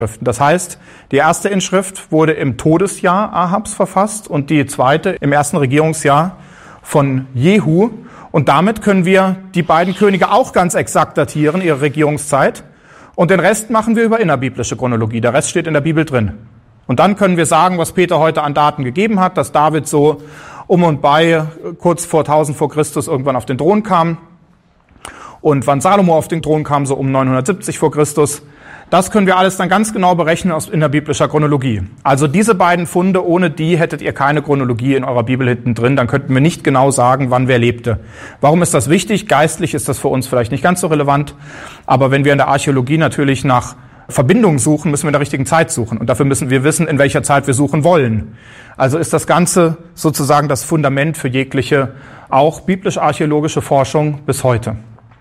Das heißt, die erste Inschrift wurde im Todesjahr Ahabs verfasst und die zweite im ersten Regierungsjahr von Jehu. Und damit können wir die beiden Könige auch ganz exakt datieren, ihre Regierungszeit. Und den Rest machen wir über innerbiblische Chronologie. Der Rest steht in der Bibel drin. Und dann können wir sagen, was Peter heute an Daten gegeben hat, dass David so um und bei kurz vor 1000 vor Christus irgendwann auf den Thron kam. Und wann Salomo auf den Thron kam, so um 970 vor Christus. Das können wir alles dann ganz genau berechnen aus innerbiblischer Chronologie. Also diese beiden Funde, ohne die hättet ihr keine Chronologie in eurer Bibel hinten drin. Dann könnten wir nicht genau sagen, wann wer lebte. Warum ist das wichtig? Geistlich ist das für uns vielleicht nicht ganz so relevant. Aber wenn wir in der Archäologie natürlich nach Verbindungen suchen, müssen wir in der richtigen Zeit suchen. Und dafür müssen wir wissen, in welcher Zeit wir suchen wollen. Also ist das Ganze sozusagen das Fundament für jegliche, auch biblisch-archäologische Forschung bis heute.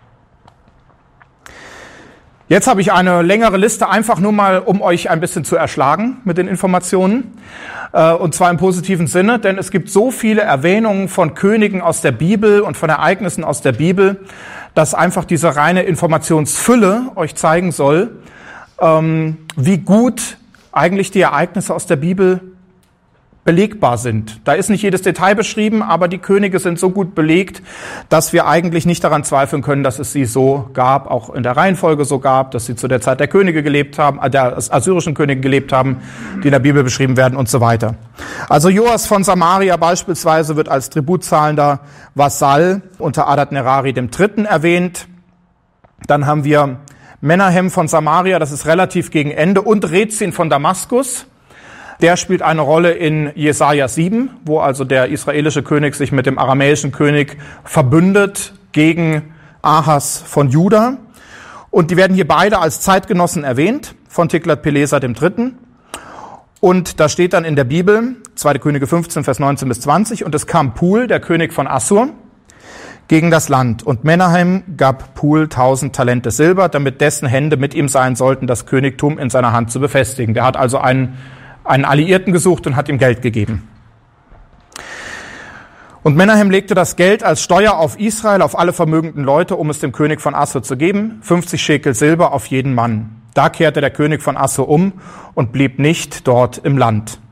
Jetzt habe ich eine längere Liste, einfach nur mal, um euch ein bisschen zu erschlagen mit den Informationen. Und zwar im positiven Sinne, denn es gibt so viele Erwähnungen von Königen aus der Bibel und von Ereignissen aus der Bibel, dass einfach diese reine Informationsfülle euch zeigen soll, wie gut eigentlich die Ereignisse aus der Bibel belegbar sind. Da ist nicht jedes Detail beschrieben, aber die Könige sind so gut belegt, dass wir eigentlich nicht daran zweifeln können, dass es sie so gab, auch in der Reihenfolge so gab, dass sie zu der Zeit der Könige gelebt haben, der assyrischen Könige gelebt haben, die in der Bibel beschrieben werden und so weiter. Also Joas von Samaria beispielsweise wird als tributzahlender Vasall unter Adad-Nerari III. Erwähnt. Dann haben wir Menahem von Samaria, das ist relativ gegen Ende, und Rezin von Damaskus. Der spielt eine Rolle in Jesaja 7, wo also der israelische König sich mit dem aramäischen König verbündet gegen Ahas von Juda. Und die werden hier beide als Zeitgenossen erwähnt von Tiglat-Pileser III. Und da steht dann in der Bibel, 2. Könige 15, Vers 19 bis 20, und es kam Pul, der König von Assur, gegen das Land. Und Menahem gab Pul 1000 Talente Silber, damit dessen Hände mit ihm sein sollten, das Königtum in seiner Hand zu befestigen. Der hat also einen Alliierten gesucht und hat ihm Geld gegeben. Und Menahem legte das Geld als Steuer auf Israel, auf alle vermögenden Leute, um es dem König von Assur zu geben, 50 Schekel Silber auf jeden Mann. Da kehrte der König von Assur um und blieb nicht dort im Land.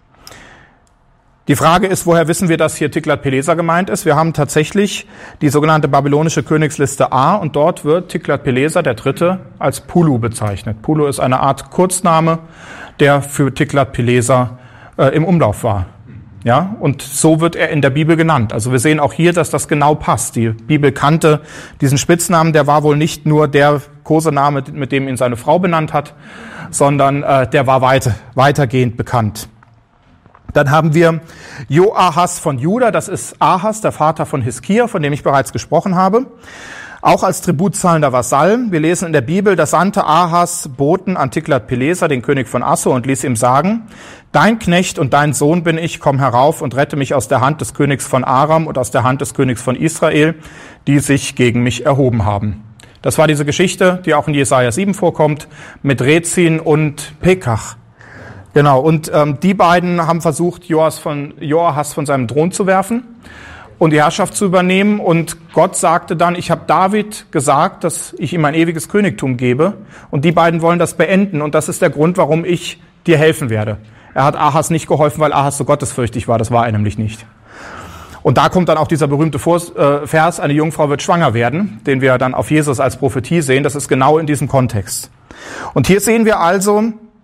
Die Frage ist, woher wissen wir, dass hier Tiglat-Pileser gemeint ist? Wir haben tatsächlich die sogenannte babylonische Königsliste A und dort wird Tiglat-Pileser III. Als Pulu bezeichnet. Pulu ist eine Art Kurzname, der für Tiglat-Pileser im Umlauf war. Ja, und so wird er in der Bibel genannt. Also wir sehen auch hier, dass das genau passt. Die Bibel kannte diesen Spitznamen, der war wohl nicht nur der Kosename, mit dem ihn seine Frau benannt hat, sondern der war weitergehend bekannt. Dann haben wir Joahas von Juda, das ist Ahas, der Vater von Hiskia, von dem ich bereits gesprochen habe. Auch als tributzahlender Vasall. Wir lesen in der Bibel, da sandte Ahas Boten an Tiglat-Pileser, den König von Assur, und ließ ihm sagen, dein Knecht und dein Sohn bin ich, komm herauf und rette mich aus der Hand des Königs von Aram und aus der Hand des Königs von Israel, die sich gegen mich erhoben haben. Das war diese Geschichte, die auch in Jesaja 7 vorkommt, mit Rezin und Pekach. Genau, und die beiden haben versucht, Joahas von seinem Thron zu werfen und die Herrschaft zu übernehmen. Und Gott sagte dann, ich habe David gesagt, dass ich ihm ein ewiges Königtum gebe. Und die beiden wollen das beenden. Und das ist der Grund, warum ich dir helfen werde. Er hat Ahas nicht geholfen, weil Ahas so gottesfürchtig war. Das war er nämlich nicht. Und da kommt dann auch dieser berühmte Vers, eine Jungfrau wird schwanger werden, den wir dann auf Jesus als Prophetie sehen. Das ist genau in diesem Kontext. Und hier sehen wir also,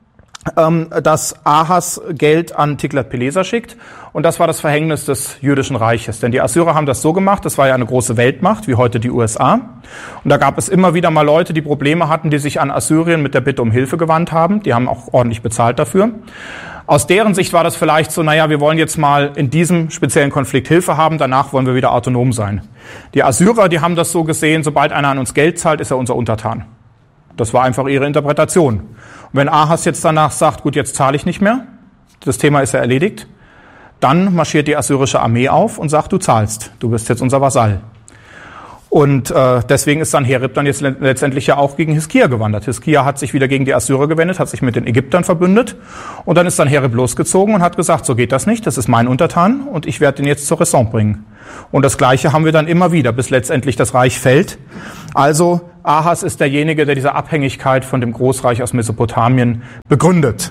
dass Ahas Geld an Tiglat-Pileser schickt. Und das war das Verhängnis des jüdischen Reiches. Denn die Assyrer haben das so gemacht, das war ja eine große Weltmacht, wie heute die USA. Und da gab es immer wieder mal Leute, die Probleme hatten, die sich an Assyrien mit der Bitte um Hilfe gewandt haben. Die haben auch ordentlich bezahlt dafür. Aus deren Sicht war das vielleicht so, wir wollen jetzt mal in diesem speziellen Konflikt Hilfe haben, danach wollen wir wieder autonom sein. Die Assyrer, die haben das so gesehen, sobald einer an uns Geld zahlt, ist er unser Untertan. Das war einfach ihre Interpretation. Und wenn Ahas jetzt danach sagt, gut, jetzt zahle ich nicht mehr, das Thema ist ja erledigt, dann marschiert die assyrische Armee auf und sagt, du zahlst, du bist jetzt unser Vasall. Und deswegen ist Sanherib dann jetzt letztendlich ja auch gegen Hiskia gewandert. Hiskia hat sich wieder gegen die Assyrer gewendet, hat sich mit den Ägyptern verbündet und dann ist Sanherib losgezogen und hat gesagt, so geht das nicht, das ist mein Untertan und ich werde ihn jetzt zur Raison bringen. Und das Gleiche haben wir dann immer wieder, bis letztendlich das Reich fällt. Also Ahas ist derjenige, der diese Abhängigkeit von dem Großreich aus Mesopotamien begründet.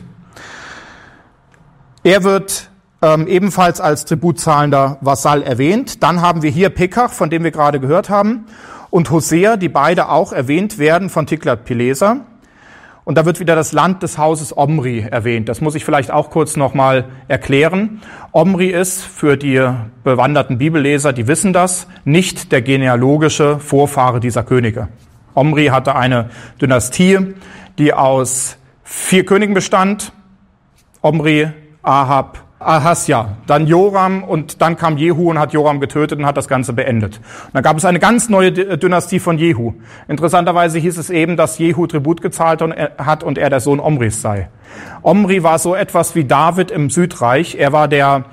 Er wird ebenfalls als tributzahlender Vasall erwähnt. Dann haben wir hier Pekach, von dem wir gerade gehört haben, und Hosea, die beide auch erwähnt werden von Tiglat-Pileser. Und da wird wieder das Land des Hauses Omri erwähnt. Das muss ich vielleicht auch kurz nochmal erklären. Omri ist, für die bewanderten Bibelleser, die wissen das, nicht der genealogische Vorfahre dieser Könige. Omri hatte eine Dynastie, die aus 4 Königen bestand. Omri, Ahab, Ahasja, dann Joram und dann kam Jehu und hat Joram getötet und hat das Ganze beendet. Und dann gab es eine ganz neue Dynastie von Jehu. Interessanterweise hieß es eben, dass Jehu Tribut gezahlt hat und er der Sohn Omris sei. Omri war so etwas wie David im Südreich. Er war der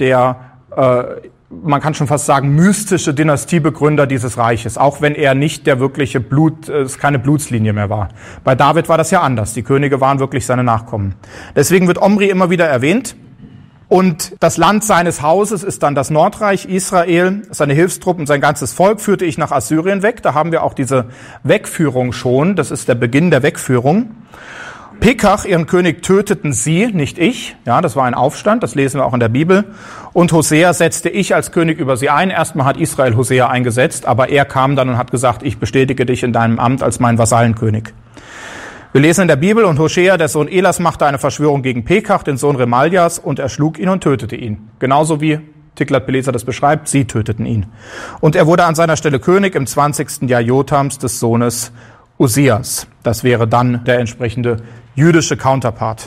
man kann schon fast sagen, mystische Dynastiebegründer dieses Reiches, auch wenn er nicht der wirkliche keine Blutslinie mehr war. Bei David war das ja anders. Die Könige waren wirklich seine Nachkommen. Deswegen wird Omri immer wieder erwähnt. Und das Land seines Hauses ist dann das Nordreich Israel. Seine Hilfstruppen, sein ganzes Volk führte ich nach Assyrien weg. Da haben wir auch diese Wegführung schon. Das ist der Beginn der Wegführung. Pekach, ihren König, töteten sie, nicht ich. Ja, das war ein Aufstand, das lesen wir auch in der Bibel. Und Hosea setzte ich als König über sie ein. Erstmal hat Israel Hosea eingesetzt, aber er kam dann und hat gesagt, ich bestätige dich in deinem Amt als mein Vasallenkönig. Wir lesen in der Bibel, und Hoshea, der Sohn Elas, machte eine Verschwörung gegen Pekach, den Sohn Remaljas, und erschlug ihn und tötete ihn. Genauso wie Tiglat-Pileser das beschreibt, sie töteten ihn. Und er wurde an seiner Stelle König im 20. Jahr Jotams des Sohnes Uzias. Das wäre dann der entsprechende jüdische Counterpart.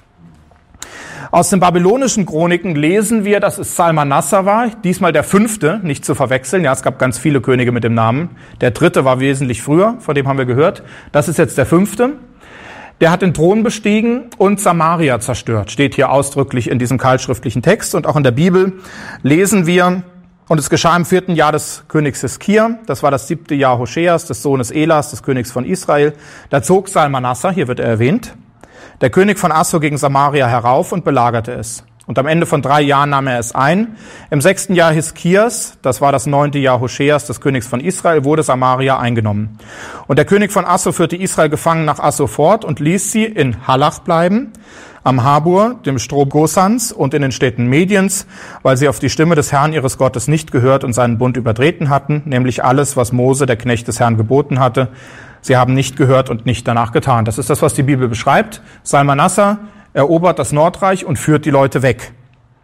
Aus den babylonischen Chroniken lesen wir, dass es Salmanassar war, diesmal der 5., nicht zu verwechseln. Ja, es gab ganz viele Könige mit dem Namen. Der 3. war wesentlich früher, von dem haben wir gehört. Das ist jetzt der 5. Der hat den Thron bestiegen und Samaria zerstört. Steht hier ausdrücklich in diesem keilschriftlichen Text. Und auch in der Bibel lesen wir, und es geschah im 4. Jahr des Königs Hiskia, das war das 7. Jahr Hoscheas, des Sohnes Elas, des Königs von Israel. Da zog Salmanassar, hier wird er erwähnt, der König von Assur, gegen Samaria herauf und belagerte es. Und am Ende von 3 Jahren nahm er es ein. Im 6. Jahr Hiskias, das war das 9. Jahr Hoscheas, des Königs von Israel, wurde Samaria eingenommen. Und der König von Assur führte Israel gefangen nach Assur fort und ließ sie in Halach bleiben, am Habur, dem Strom Gosans, und in den Städten Mediens, weil sie auf die Stimme des Herrn ihres Gottes nicht gehört und seinen Bund übertreten hatten, nämlich alles, was Mose, der Knecht des Herrn, geboten hatte. Sie haben nicht gehört und nicht danach getan. Das ist das, was die Bibel beschreibt. Salmanassar erobert das Nordreich und führt die Leute weg.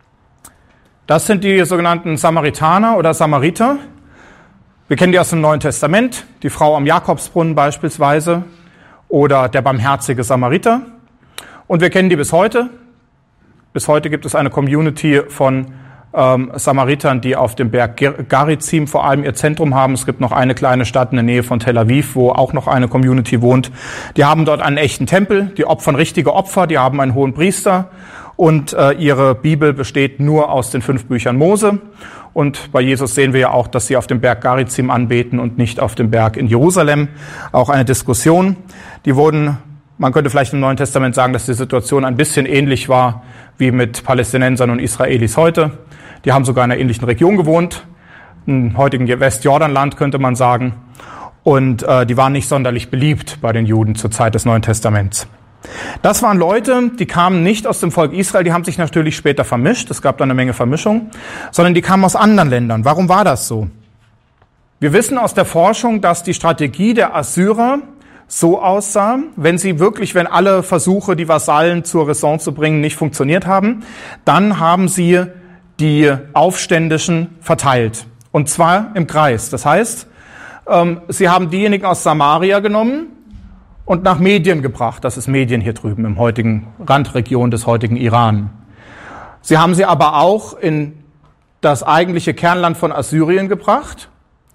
Das sind die sogenannten Samaritaner oder Samariter. Wir kennen die aus dem Neuen Testament, die Frau am Jakobsbrunnen beispielsweise oder der barmherzige Samariter. Und wir kennen die bis heute. Bis heute gibt es eine Community von Samaritern, die auf dem Berg Garizim vor allem ihr Zentrum haben. Es gibt noch eine kleine Stadt in der Nähe von Tel Aviv, wo auch noch eine Community wohnt. Die haben dort einen echten Tempel, die opfern richtige Opfer, die haben einen hohen Priester und ihre Bibel besteht nur aus den 5 Büchern Mose. Und bei Jesus sehen wir ja auch, dass sie auf dem Berg Garizim anbeten und nicht auf dem Berg in Jerusalem. Auch eine Diskussion. Die wurden, man könnte vielleicht im Neuen Testament sagen, dass die Situation ein bisschen ähnlich war wie mit Palästinensern und Israelis heute. Die haben sogar in einer ähnlichen Region gewohnt, im heutigen Westjordanland könnte man sagen. Und die waren nicht sonderlich beliebt bei den Juden zur Zeit des Neuen Testaments. Das waren Leute, die kamen nicht aus dem Volk Israel, die haben sich natürlich später vermischt, es gab da eine Menge Vermischung, sondern die kamen aus anderen Ländern. Warum war das so? Wir wissen aus der Forschung, dass die Strategie der Assyrer so aussah, wenn alle Versuche, die Vasallen zur Raison zu bringen, nicht funktioniert haben, dann haben sie die Aufständischen verteilt. Und zwar im Kreis. Das heißt, sie haben diejenigen aus Samaria genommen und nach Medien gebracht. Das ist Medien hier drüben im heutigen Randregion des heutigen Iran. Sie haben sie aber auch in das eigentliche Kernland von Assyrien gebracht.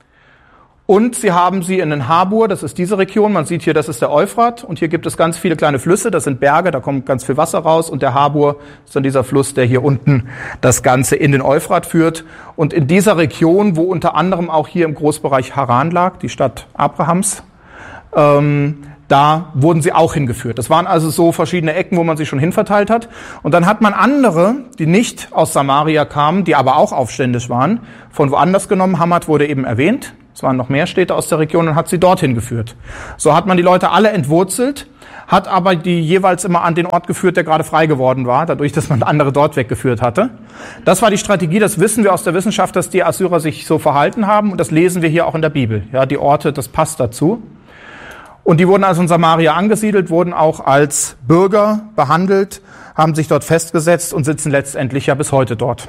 Und sie haben sie in den Habur, das ist diese Region, man sieht hier, das ist der Euphrat, und hier gibt es ganz viele kleine Flüsse, das sind Berge, da kommt ganz viel Wasser raus, und der Habur ist dann dieser Fluss, der hier unten das Ganze in den Euphrat führt. Und in dieser Region, wo unter anderem auch hier im Großbereich Haran lag, die Stadt Abrahams, da wurden sie auch hingeführt. Das waren also so verschiedene Ecken, wo man sie schon hinverteilt hat. Und dann hat man andere, die nicht aus Samaria kamen, die aber auch aufständisch waren, von woanders genommen. Hamad wurde eben erwähnt. Es waren noch mehr Städte aus der Region und hat sie dorthin geführt. So hat man die Leute alle entwurzelt, hat aber die jeweils immer an den Ort geführt, der gerade frei geworden war, dadurch, dass man andere dort weggeführt hatte. Das war die Strategie, das wissen wir aus der Wissenschaft, dass die Assyrer sich so verhalten haben und das lesen wir hier auch in der Bibel. Ja, die Orte, das passt dazu. Und die wurden also in Samaria angesiedelt, wurden auch als Bürger behandelt, haben sich dort festgesetzt und sitzen letztendlich ja bis heute dort.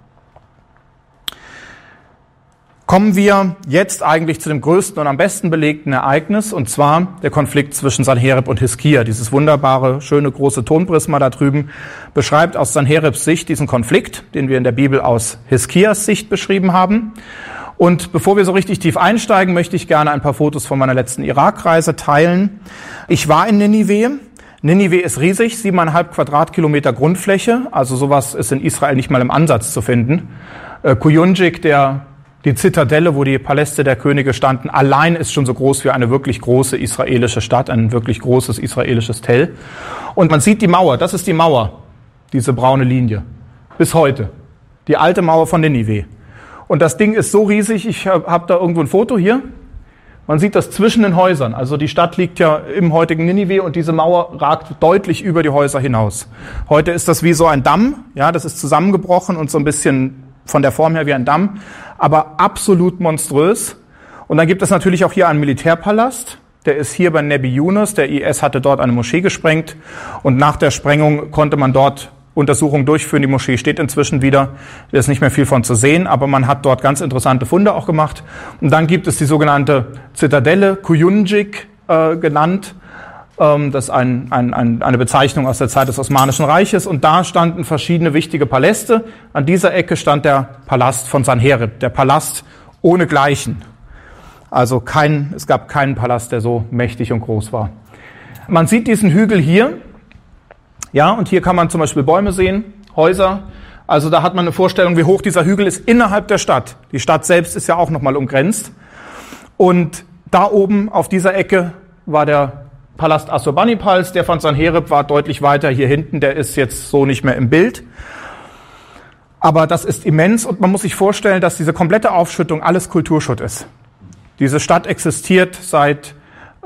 Kommen wir jetzt eigentlich zu dem größten und am besten belegten Ereignis, und zwar der Konflikt zwischen Sanherib und Hiskia. Dieses wunderbare, schöne, große Tonprisma da drüben beschreibt aus Sanheribs Sicht diesen Konflikt, den wir in der Bibel aus Hiskias Sicht beschrieben haben. Und bevor wir so richtig tief einsteigen, möchte ich gerne ein paar Fotos von meiner letzten Irakreise teilen. Ich war in Ninive. Ninive ist riesig, 7,5 Quadratkilometer Grundfläche. Also sowas ist in Israel nicht mal im Ansatz zu finden. Kuyunjik, die Zitadelle, wo die Paläste der Könige standen, allein ist schon so groß wie eine wirklich große israelische Stadt, ein wirklich großes israelisches Tell. Und man sieht die Mauer, das ist die Mauer, diese braune Linie, bis heute. Die alte Mauer von Ninive. Und das Ding ist so riesig, ich habe da irgendwo ein Foto hier. Man sieht das zwischen den Häusern. Also die Stadt liegt ja im heutigen Ninive und diese Mauer ragt deutlich über die Häuser hinaus. Heute ist das wie so ein Damm, ja, das ist zusammengebrochen und so ein bisschen von der Form her wie ein Damm, aber absolut monströs. Und dann gibt es natürlich auch hier einen Militärpalast. Der ist hier bei Nebi Yunus. Der IS hatte dort eine Moschee gesprengt. Und nach der Sprengung konnte man dort Untersuchungen durchführen. Die Moschee steht inzwischen wieder. Da ist nicht mehr viel von zu sehen, aber man hat dort ganz interessante Funde auch gemacht. Und dann gibt es die sogenannte Zitadelle, Kuyunjik genannt. Das ist eine Bezeichnung aus der Zeit des Osmanischen Reiches. Und da standen verschiedene wichtige Paläste. An dieser Ecke stand der Palast von Sanherib, der Palast ohnegleichen. Also es gab keinen Palast, der so mächtig und groß war. Man sieht diesen Hügel hier. Ja, und hier kann man zum Beispiel Bäume sehen, Häuser. Also da hat man eine Vorstellung, wie hoch dieser Hügel ist innerhalb der Stadt. Die Stadt selbst ist ja auch nochmal umgrenzt. Und da oben auf dieser Ecke war der Palast Assurbanipals, der von Sanherib war deutlich weiter hier hinten, der ist jetzt so nicht mehr im Bild. Aber das ist immens und man muss sich vorstellen, dass diese komplette Aufschüttung alles Kulturschutt ist. Diese Stadt existiert seit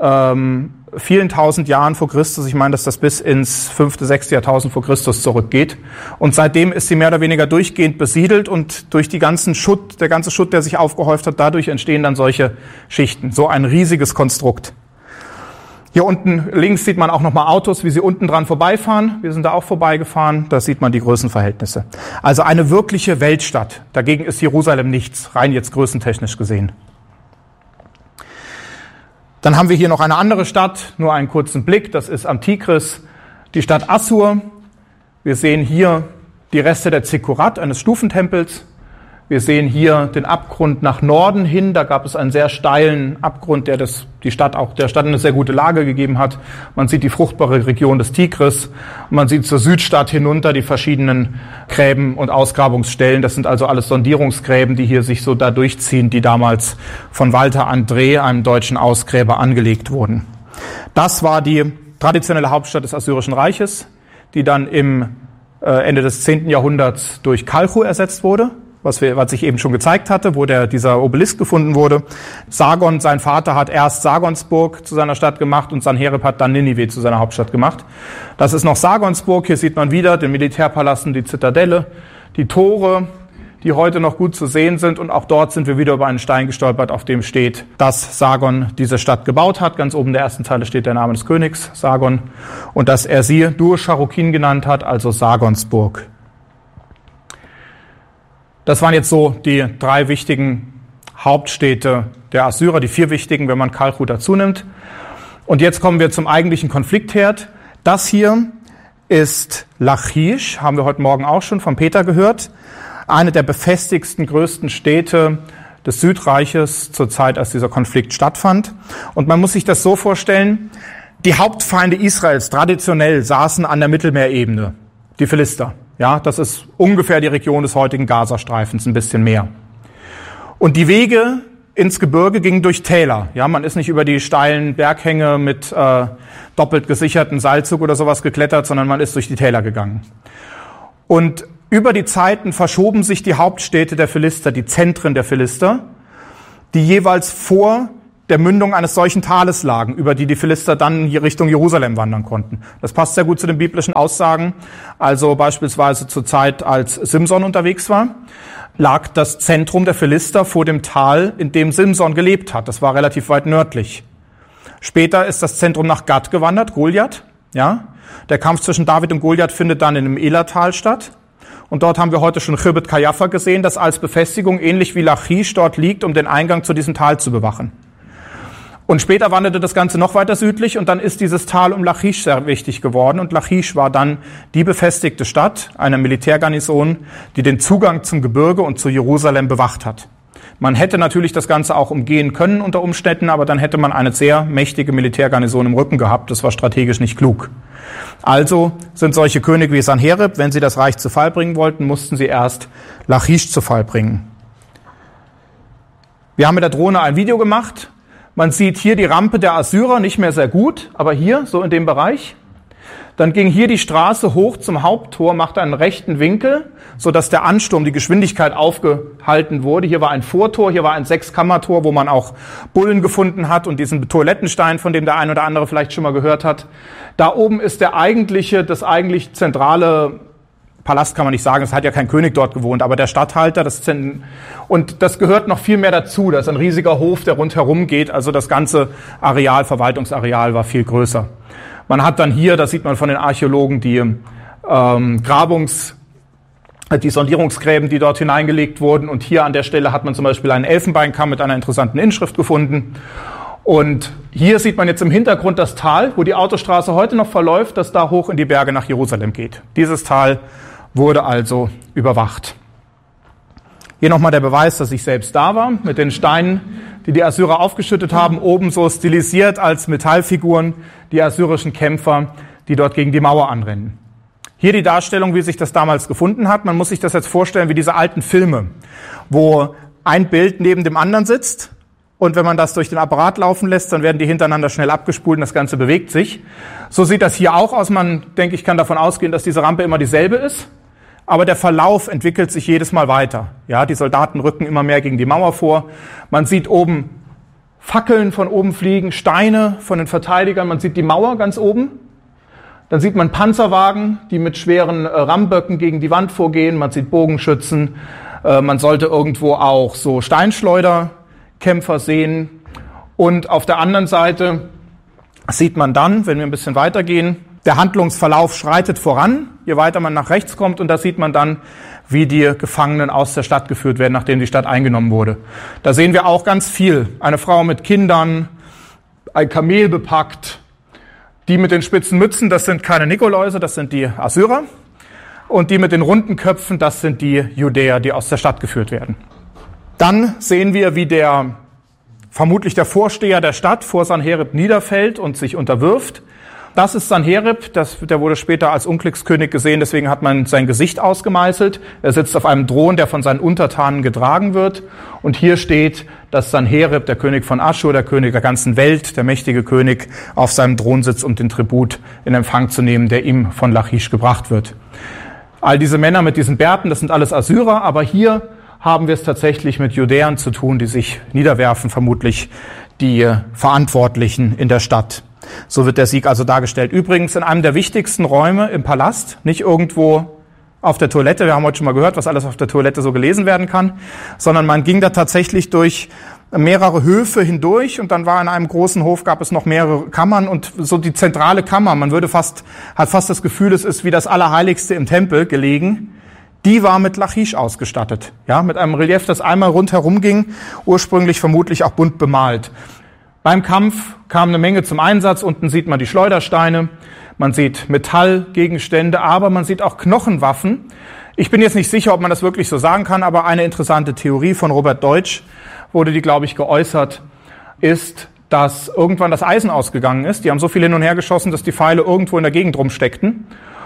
vielen tausend Jahren vor Christus. Ich meine, dass das bis ins 5., 6. Jahrtausend vor Christus zurückgeht. Und seitdem ist sie mehr oder weniger durchgehend besiedelt und durch die ganzen der ganze Schutt, der sich aufgehäuft hat, dadurch entstehen dann solche Schichten. So ein riesiges Konstrukt. Hier unten links sieht man auch nochmal Autos, wie sie unten dran vorbeifahren. Wir sind da auch vorbeigefahren. Da sieht man die Größenverhältnisse. Also eine wirkliche Weltstadt. Dagegen ist Jerusalem nichts, rein jetzt größentechnisch gesehen. Dann haben wir hier noch eine andere Stadt, nur einen kurzen Blick. Das ist am Tigris, die Stadt Assur. Wir sehen hier die Reste der Zikkurat, eines Stufentempels. Wir sehen hier den Abgrund nach Norden hin. Da gab es einen sehr steilen Abgrund, der der Stadt eine sehr gute Lage gegeben hat. Man sieht die fruchtbare Region des Tigris. Man sieht zur Südstadt hinunter die verschiedenen Gräben und Ausgrabungsstellen. Das sind also alles Sondierungsgräben, die hier sich so da durchziehen, die damals von Walter André, einem deutschen Ausgräber, angelegt wurden. Das war die traditionelle Hauptstadt des Assyrischen Reiches, die dann im Ende des 10. Jahrhunderts durch Kalchu ersetzt wurde. Was ich eben schon gezeigt hatte, wo dieser Obelisk gefunden wurde. Sargon, sein Vater, hat erst Sargonsburg zu seiner Stadt gemacht und Sanherib hat dann Ninive zu seiner Hauptstadt gemacht. Das ist noch Sargonsburg. Hier sieht man wieder den Militärpalast und die Zitadelle, die Tore, die heute noch gut zu sehen sind. Und auch dort sind wir wieder über einen Stein gestolpert, auf dem steht, dass Sargon diese Stadt gebaut hat. Ganz oben in der ersten Zeile steht der Name des Königs, Sargon. Und dass er sie Dur-Sharukin genannt hat, also Sargonsburg. Das waren jetzt so die 3 wichtigen Hauptstädte der Assyrer, die 4 wichtigen, wenn man Kalchu dazu nimmt. Und jetzt kommen wir zum eigentlichen Konfliktherd. Das hier ist Lachish, haben wir heute Morgen auch schon von Peter gehört. Eine der befestigsten, größten Städte des Südreiches zur Zeit, als dieser Konflikt stattfand. Und man muss sich das so vorstellen, die Hauptfeinde Israels traditionell saßen an der Mittelmeerebene, die Philister. Ja, das ist ungefähr die Region des heutigen Gazastreifens, ein bisschen mehr. Und die Wege ins Gebirge gingen durch Täler. Ja, man ist nicht über die steilen Berghänge mit doppelt gesicherten Seilzug oder sowas geklettert, sondern man ist durch die Täler gegangen. Und über die Zeiten verschoben sich die Hauptstädte der Philister, die Zentren der Philister. die jeweils vor der Mündung eines solchen Tales lagen, über die Philister dann hier Richtung Jerusalem wandern konnten. Das passt sehr gut zu den biblischen Aussagen. Also beispielsweise zur Zeit, als Simson unterwegs war, lag das Zentrum der Philister vor dem Tal, in dem Simson gelebt hat. Das war relativ weit nördlich. Später ist das Zentrum nach Gad gewandert, Goliath. Ja, der Kampf zwischen David und Goliath findet dann in dem Elah-Tal statt. Und dort haben wir heute schon Chibet Kajapha gesehen, das als Befestigung ähnlich wie Lachish dort liegt, um den Eingang zu diesem Tal zu bewachen. Und später wanderte das Ganze noch weiter südlich und dann ist dieses Tal um Lachish sehr wichtig geworden. Und Lachish war dann die befestigte Stadt, eine Militärgarnison, die den Zugang zum Gebirge und zu Jerusalem bewacht hat. Man hätte natürlich das Ganze auch umgehen können unter Umständen, aber dann hätte man eine sehr mächtige Militärgarnison im Rücken gehabt. Das war strategisch nicht klug. Also sind solche Könige wie Sanherib, wenn sie das Reich zu Fall bringen wollten, mussten sie erst Lachish zu Fall bringen. Wir haben mit der Drohne ein Video gemacht. Man sieht hier die Rampe der Assyrer, nicht mehr sehr gut, aber hier, so in dem Bereich. Dann ging hier die Straße hoch zum Haupttor, machte einen rechten Winkel, sodass der Ansturm, die Geschwindigkeit aufgehalten wurde. Hier war ein Vortor, hier war ein Sechskammertor, wo man auch Bullen gefunden hat und diesen Toilettenstein, von dem der ein oder andere vielleicht schon mal gehört hat. Da oben ist das eigentlich zentrale Palast, kann man nicht sagen, es hat ja kein König dort gewohnt, aber der Statthalter, und das gehört noch viel mehr dazu. Das ist ein riesiger Hof, der rundherum geht, also das ganze Areal, Verwaltungsareal war viel größer. Man hat dann hier, das sieht man von den Archäologen, die Sondierungsgräben, die dort hineingelegt wurden, und hier an der Stelle hat man zum Beispiel einen Elfenbeinkamm mit einer interessanten Inschrift gefunden. Und hier sieht man jetzt im Hintergrund das Tal, wo die Autostraße heute noch verläuft, das da hoch in die Berge nach Jerusalem geht. Dieses Tal wurde also überwacht. Hier nochmal der Beweis, dass ich selbst da war, mit den Steinen, die die Assyrer aufgeschüttet haben, oben so stilisiert als Metallfiguren, die assyrischen Kämpfer, die dort gegen die Mauer anrennen. Hier die Darstellung, wie sich das damals gefunden hat. Man muss sich das jetzt vorstellen wie diese alten Filme, wo ein Bild neben dem anderen sitzt. Und wenn man das durch den Apparat laufen lässt, dann werden die hintereinander schnell abgespult und das Ganze bewegt sich. So sieht das hier auch aus. Man, denke ich, kann davon ausgehen, dass diese Rampe immer dieselbe ist. Aber der Verlauf entwickelt sich jedes Mal weiter. Ja, die Soldaten rücken immer mehr gegen die Mauer vor. Man sieht oben Fackeln von oben fliegen, Steine von den Verteidigern. Man sieht die Mauer ganz oben. Dann sieht man Panzerwagen, die mit schweren Rammböcken gegen die Wand vorgehen. Man sieht Bogenschützen. Man sollte irgendwo auch so Steinschleuderkämpfer sehen. Und auf der anderen Seite sieht man dann, wenn wir ein bisschen weitergehen, der Handlungsverlauf schreitet voran, je weiter man nach rechts kommt. Und da sieht man dann, wie die Gefangenen aus der Stadt geführt werden, nachdem die Stadt eingenommen wurde. Da sehen wir auch ganz viel. Eine Frau mit Kindern, ein Kamel bepackt. Die mit den spitzen Mützen, das sind keine Nikoläuse, das sind die Assyrer. Und die mit den runden Köpfen, das sind die Judäer, die aus der Stadt geführt werden. Dann sehen wir, wie vermutlich der Vorsteher der Stadt vor Sanherib niederfällt und sich unterwirft. Das ist Sanherib, der wurde später als Unglückskönig gesehen, deswegen hat man sein Gesicht ausgemeißelt. Er sitzt auf einem Thron, der von seinen Untertanen getragen wird. Und hier steht, dass Sanherib, der König von Aschur, der König der ganzen Welt, der mächtige König, auf seinem Thron sitzt, um den Tribut in Empfang zu nehmen, der ihm von Lachish gebracht wird. All diese Männer mit diesen Bärten, das sind alles Assyrer, aber hier haben wir es tatsächlich mit Judäern zu tun, die sich niederwerfen, vermutlich die Verantwortlichen in der Stadt. So wird der Sieg also dargestellt. Übrigens in einem der wichtigsten Räume im Palast, nicht irgendwo auf der Toilette, wir haben heute schon mal gehört, was alles auf der Toilette so gelesen werden kann, sondern man ging da tatsächlich durch mehrere Höfe hindurch und dann war in einem großen Hof, gab es noch mehrere Kammern und so die zentrale Kammer, man hat fast das Gefühl, es ist wie das Allerheiligste im Tempel gelegen, die war mit Lachish ausgestattet, ja, mit einem Relief, das einmal rundherum ging, ursprünglich vermutlich auch bunt bemalt. Beim Kampf kam eine Menge zum Einsatz. Unten sieht man die Schleudersteine, man sieht Metallgegenstände, aber man sieht auch Knochenwaffen. Ich bin jetzt nicht sicher, ob man das wirklich so sagen kann, aber eine interessante Theorie von Robert Deutsch wurde die, glaube ich, geäußert, ist, dass irgendwann das Eisen ausgegangen ist. Die haben so viel hin und her geschossen, dass die Pfeile irgendwo in der Gegend rumsteckten.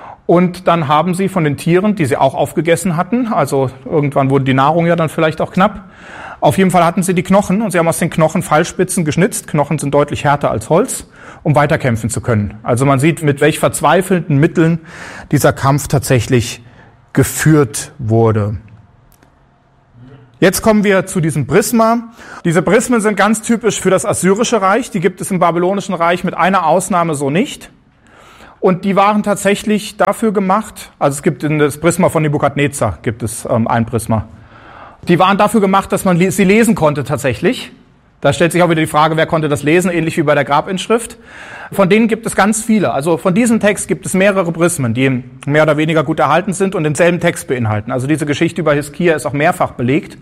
Und dann haben sie von den Tieren, die sie auch aufgegessen hatten, also irgendwann wurde die Nahrung ja dann vielleicht auch knapp, auf jeden Fall hatten sie die Knochen und sie haben aus den Knochen Pfeilspitzen geschnitzt. Knochen sind deutlich härter als Holz, um weiterkämpfen zu können. Also man sieht, mit welch verzweifelten Mitteln dieser Kampf tatsächlich geführt wurde. Jetzt kommen wir zu diesem Prisma. Diese Prismen sind ganz typisch für das Assyrische Reich. Die gibt es im Babylonischen Reich mit einer Ausnahme so nicht. Und die waren tatsächlich dafür gemacht, also es gibt in das Prisma von Nebukadnezar, gibt es ein Prisma. Die waren dafür gemacht, dass man sie lesen konnte tatsächlich. Da stellt sich auch wieder die Frage, wer konnte das lesen, ähnlich wie bei der Grabinschrift. Von denen gibt es ganz viele. Also von diesem Text gibt es mehrere Prismen, die mehr oder weniger gut erhalten sind und denselben Text beinhalten. Also diese Geschichte über Hiskia ist auch mehrfach belegt.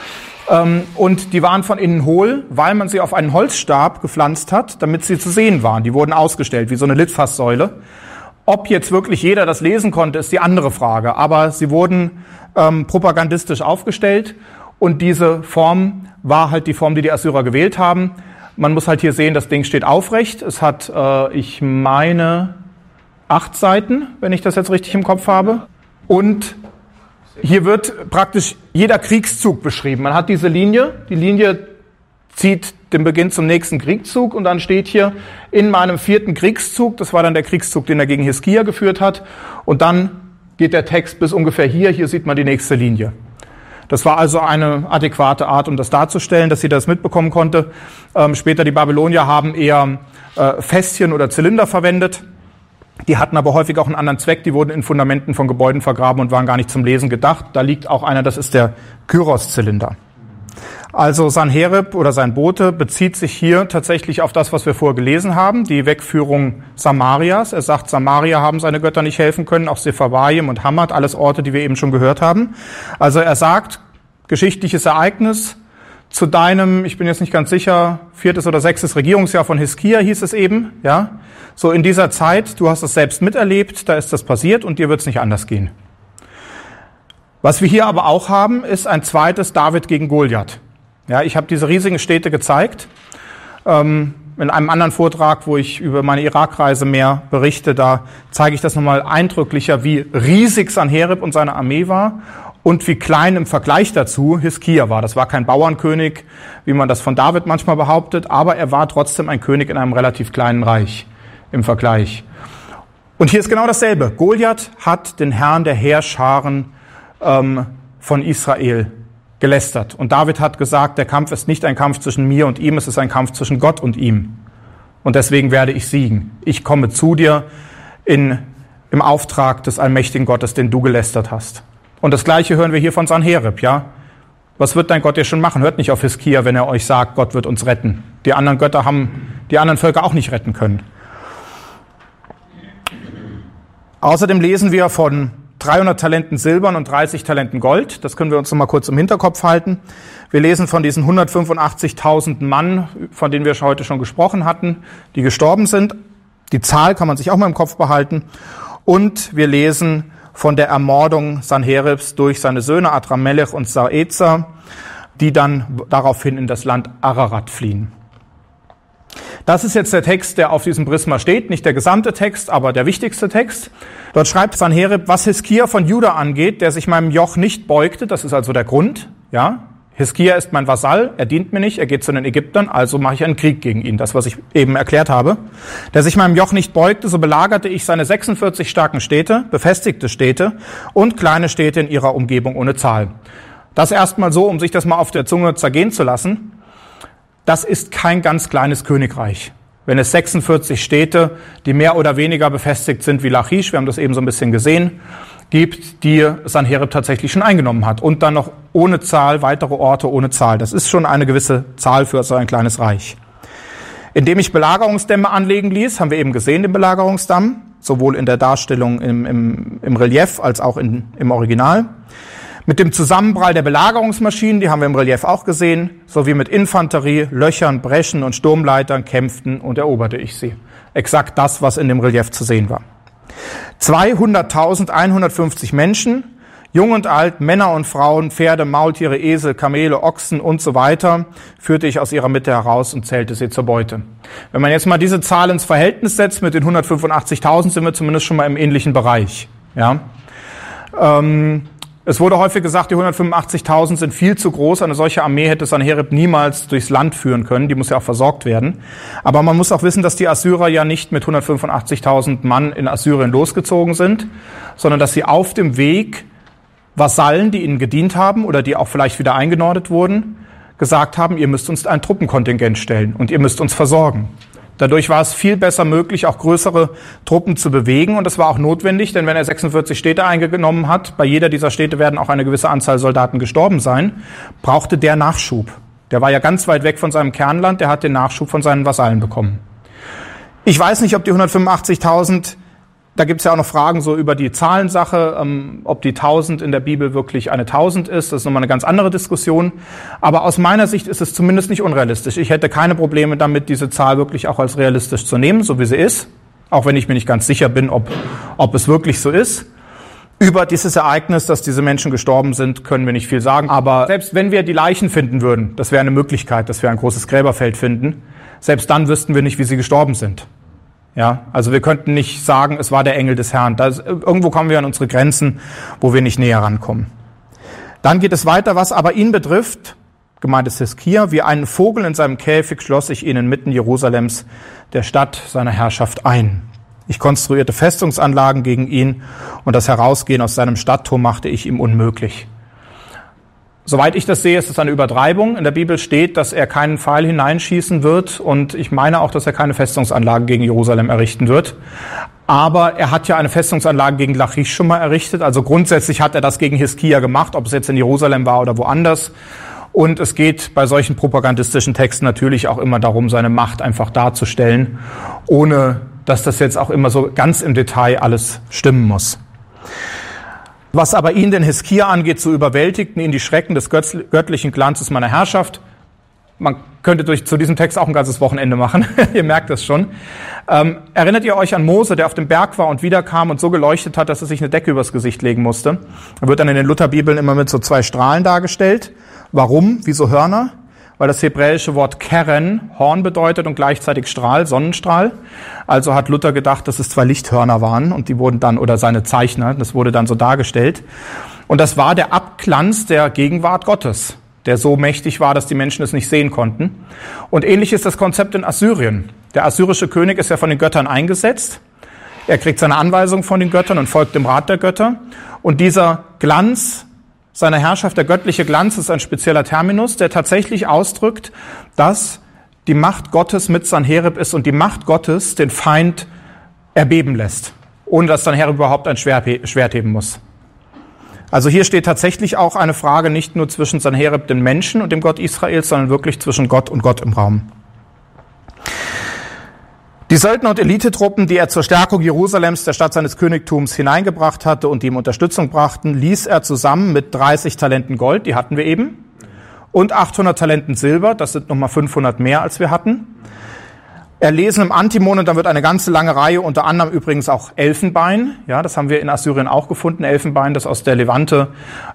Und die waren von innen hohl, weil man sie auf einen Holzstab gepflanzt hat, damit sie zu sehen waren. Die wurden ausgestellt, wie so eine Litfaßsäule. Ob jetzt wirklich jeder das lesen konnte, ist die andere Frage. Aber sie wurden propagandistisch aufgestellt. Und diese Form war halt die Form, die die Assyrer gewählt haben. Man muss halt hier sehen, das Ding steht aufrecht. Es hat, ich meine, 8 Seiten, wenn ich das jetzt richtig im Kopf habe. Und hier wird praktisch jeder Kriegszug beschrieben. Man hat diese Linie. Die Linie zieht den Beginn zum nächsten Kriegszug. Und dann steht hier, in meinem 4. Kriegszug, das war dann der Kriegszug, den er gegen Hiskia geführt hat. Und dann geht der Text bis ungefähr hier. Hier sieht man die nächste Linie. Das war also eine adäquate Art, um das darzustellen, dass sie das mitbekommen konnte. Später die Babylonier haben eher Fässchen oder Zylinder verwendet. Die hatten aber häufig auch einen anderen Zweck. Die wurden in Fundamenten von Gebäuden vergraben und waren gar nicht zum Lesen gedacht. Da liegt auch einer, das ist der Kyros-Zylinder. Also Sanherib oder sein Bote bezieht sich hier tatsächlich auf das, was wir vorher gelesen haben, die Wegführung Samarias. Er sagt, Samaria haben seine Götter nicht helfen können, auch Sepharvaim und Hamad, alles Orte, die wir eben schon gehört haben. Also er sagt, geschichtliches Ereignis zu deinem, ich bin jetzt nicht ganz sicher, 4. oder 6. Regierungsjahr von Hiskia hieß es eben, ja. So in dieser Zeit, du hast es selbst miterlebt, da ist das passiert und dir wird es nicht anders gehen. Was wir hier aber auch haben, ist ein zweites David gegen Goliath. Ja, ich habe diese riesigen Städte gezeigt. In einem anderen Vortrag, wo ich über meine Irakreise mehr berichte, da zeige ich das nochmal eindrücklicher, wie riesig Sanherib und seine Armee war und wie klein im Vergleich dazu Hiskia war. Das war kein Bauernkönig, wie man das von David manchmal behauptet, aber er war trotzdem ein König in einem relativ kleinen Reich im Vergleich. Und hier ist genau dasselbe. Goliath hat den Herrn der Heerscharen von Israel gelästert. Und David hat gesagt, der Kampf ist nicht ein Kampf zwischen mir und ihm, es ist ein Kampf zwischen Gott und ihm. Und deswegen werde ich siegen. Ich komme zu dir im Auftrag des allmächtigen Gottes, den du gelästert hast. Und das Gleiche hören wir hier von Sanherib, ja? Was wird dein Gott dir schon machen? Hört nicht auf Hiskia, wenn er euch sagt, Gott wird uns retten. Die anderen Götter haben die anderen Völker auch nicht retten können. Außerdem lesen wir von 300 Talenten Silbern und 30 Talenten Gold. Das können wir uns noch mal kurz im Hinterkopf halten. Wir lesen von diesen 185.000 Mann, von denen wir heute schon gesprochen hatten, die gestorben sind. Die Zahl kann man sich auch mal im Kopf behalten. Und wir lesen von der Ermordung Sanheribs durch seine Söhne Adramelech und Sarezer, die dann daraufhin in das Land Ararat fliehen. Das ist jetzt der Text, der auf diesem Prisma steht, nicht der gesamte Text, aber der wichtigste Text. Dort schreibt Sanherib, was Hiskia von Juda angeht, der sich meinem Joch nicht beugte, das ist also der Grund, ja. Hiskia ist mein Vasall, er dient mir nicht, er geht zu den Ägyptern, also mache ich einen Krieg gegen ihn, das, was ich eben erklärt habe. Der sich meinem Joch nicht beugte, so belagerte ich seine 46 starken Städte, befestigte Städte und kleine Städte in ihrer Umgebung ohne Zahl. Das erstmal so, um sich das mal auf der Zunge zergehen zu lassen. Das ist kein ganz kleines Königreich. Wenn es 46 Städte, die mehr oder weniger befestigt sind wie Lachish, wir haben das eben so ein bisschen gesehen, gibt, die Sanherib tatsächlich schon eingenommen hat. Und dann noch ohne Zahl, weitere Orte ohne Zahl. Das ist schon eine gewisse Zahl für so ein kleines Reich. Indem ich Belagerungsdämme anlegen ließ, haben wir eben gesehen, den Belagerungsdamm, sowohl in der Darstellung im Relief als auch im Original. Mit dem Zusammenprall der Belagerungsmaschinen, die haben wir im Relief auch gesehen, sowie mit Infanterie, Löchern, Breschen und Sturmleitern kämpften und eroberte ich sie. Exakt das, was in dem Relief zu sehen war. 200.150 Menschen, jung und alt, Männer und Frauen, Pferde, Maultiere, Esel, Kamele, Ochsen und so weiter, führte ich aus ihrer Mitte heraus und zählte sie zur Beute. Wenn man jetzt mal diese Zahl ins Verhältnis setzt mit den 185.000, sind wir zumindest schon mal im ähnlichen Bereich. Ja. Es wurde häufig gesagt, die 185.000 sind viel zu groß. Eine solche Armee hätte Sanherib niemals durchs Land führen können. Die muss ja auch versorgt werden. Aber man muss auch wissen, dass die Assyrer ja nicht mit 185.000 Mann in Assyrien losgezogen sind, sondern dass sie auf dem Weg Vasallen, die ihnen gedient haben oder die auch vielleicht wieder eingenordet wurden, gesagt haben, ihr müsst uns ein Truppenkontingent stellen und ihr müsst uns versorgen. Dadurch war es viel besser möglich, auch größere Truppen zu bewegen. Und das war auch notwendig, denn wenn er 46 Städte eingenommen hat, bei jeder dieser Städte werden auch eine gewisse Anzahl Soldaten gestorben sein, brauchte der Nachschub. Der war ja ganz weit weg von seinem Kernland, der hat den Nachschub von seinen Vasallen bekommen. Ich weiß nicht, ob die 185.000, da gibt es ja auch noch Fragen so über die Zahlensache, ob die 1000 in der Bibel wirklich eine 1000 ist. Das ist nochmal eine ganz andere Diskussion. Aber aus meiner Sicht ist es zumindest nicht unrealistisch. Ich hätte keine Probleme damit, diese Zahl wirklich auch als realistisch zu nehmen, so wie sie ist. Auch wenn ich mir nicht ganz sicher bin, ob es wirklich so ist. Über dieses Ereignis, dass diese Menschen gestorben sind, können wir nicht viel sagen. Aber selbst wenn wir die Leichen finden würden, das wäre eine Möglichkeit, dass wir ein großes Gräberfeld finden, selbst dann wüssten wir nicht, wie sie gestorben sind. Ja, also wir könnten nicht sagen, es war der Engel des Herrn. Irgendwo kommen wir an unsere Grenzen, wo wir nicht näher rankommen. Dann geht es weiter, was aber ihn betrifft, gemeint ist Hiskia, wie einen Vogel in seinem Käfig schloss ich ihn inmitten Jerusalems, der Stadt seiner Herrschaft ein. Ich konstruierte Festungsanlagen gegen ihn und das Herausgehen aus seinem Stadttor machte ich ihm unmöglich. Soweit ich das sehe, ist es eine Übertreibung. In der Bibel steht, dass er keinen Pfeil hineinschießen wird und ich meine auch, dass er keine Festungsanlagen gegen Jerusalem errichten wird. Aber er hat ja eine Festungsanlage gegen Lachish schon mal errichtet. Also grundsätzlich hat er das gegen Hiskia gemacht, ob es jetzt in Jerusalem war oder woanders. Und es geht bei solchen propagandistischen Texten natürlich auch immer darum, seine Macht einfach darzustellen, ohne dass das jetzt auch immer so ganz im Detail alles stimmen muss. Was aber ihn, den Hiskia, angeht, so überwältigten ihn die Schrecken des göttlichen Glanzes meiner Herrschaft. Man könnte zu diesem Text auch ein ganzes Wochenende machen, ihr merkt es schon. Erinnert ihr euch an Mose, der auf dem Berg war und wiederkam und so geleuchtet hat, dass er sich eine Decke übers Gesicht legen musste? Er wird dann in den Lutherbibeln immer mit so 2 Strahlen dargestellt. Warum? Wieso Hörner? Weil das hebräische Wort Keren Horn bedeutet und gleichzeitig Strahl, Sonnenstrahl. Also hat Luther gedacht, dass es 2 Lichthörner waren und die wurden dann, oder seine Zeichner, das wurde dann so dargestellt. Und das war der Abglanz der Gegenwart Gottes, der so mächtig war, dass die Menschen es nicht sehen konnten. Und ähnlich ist das Konzept in Assyrien. Der assyrische König ist ja von den Göttern eingesetzt. Er kriegt seine Anweisung von den Göttern und folgt dem Rat der Götter. Und dieser Glanz seiner Herrschaft, der göttliche Glanz, ist ein spezieller Terminus, der tatsächlich ausdrückt, dass die Macht Gottes mit Sanherib ist und die Macht Gottes den Feind erbeben lässt, ohne dass Sanherib überhaupt ein Schwert heben muss. Also hier steht tatsächlich auch eine Frage nicht nur zwischen Sanherib, dem Menschen, und dem Gott Israels, sondern wirklich zwischen Gott und Gott im Raum. Die Söldner- und Elitetruppen, die er zur Stärkung Jerusalems, der Stadt seines Königtums, hineingebracht hatte und die ihm Unterstützung brachten, ließ er zusammen mit 30 Talenten Gold, die hatten wir eben, und 800 Talenten Silber, das sind nochmal 500 mehr, als wir hatten, erlesen im Antimon, und dann wird eine ganze lange Reihe, unter anderem übrigens auch Elfenbein, ja, das haben wir in Assyrien auch gefunden, Elfenbein, das aus der Levante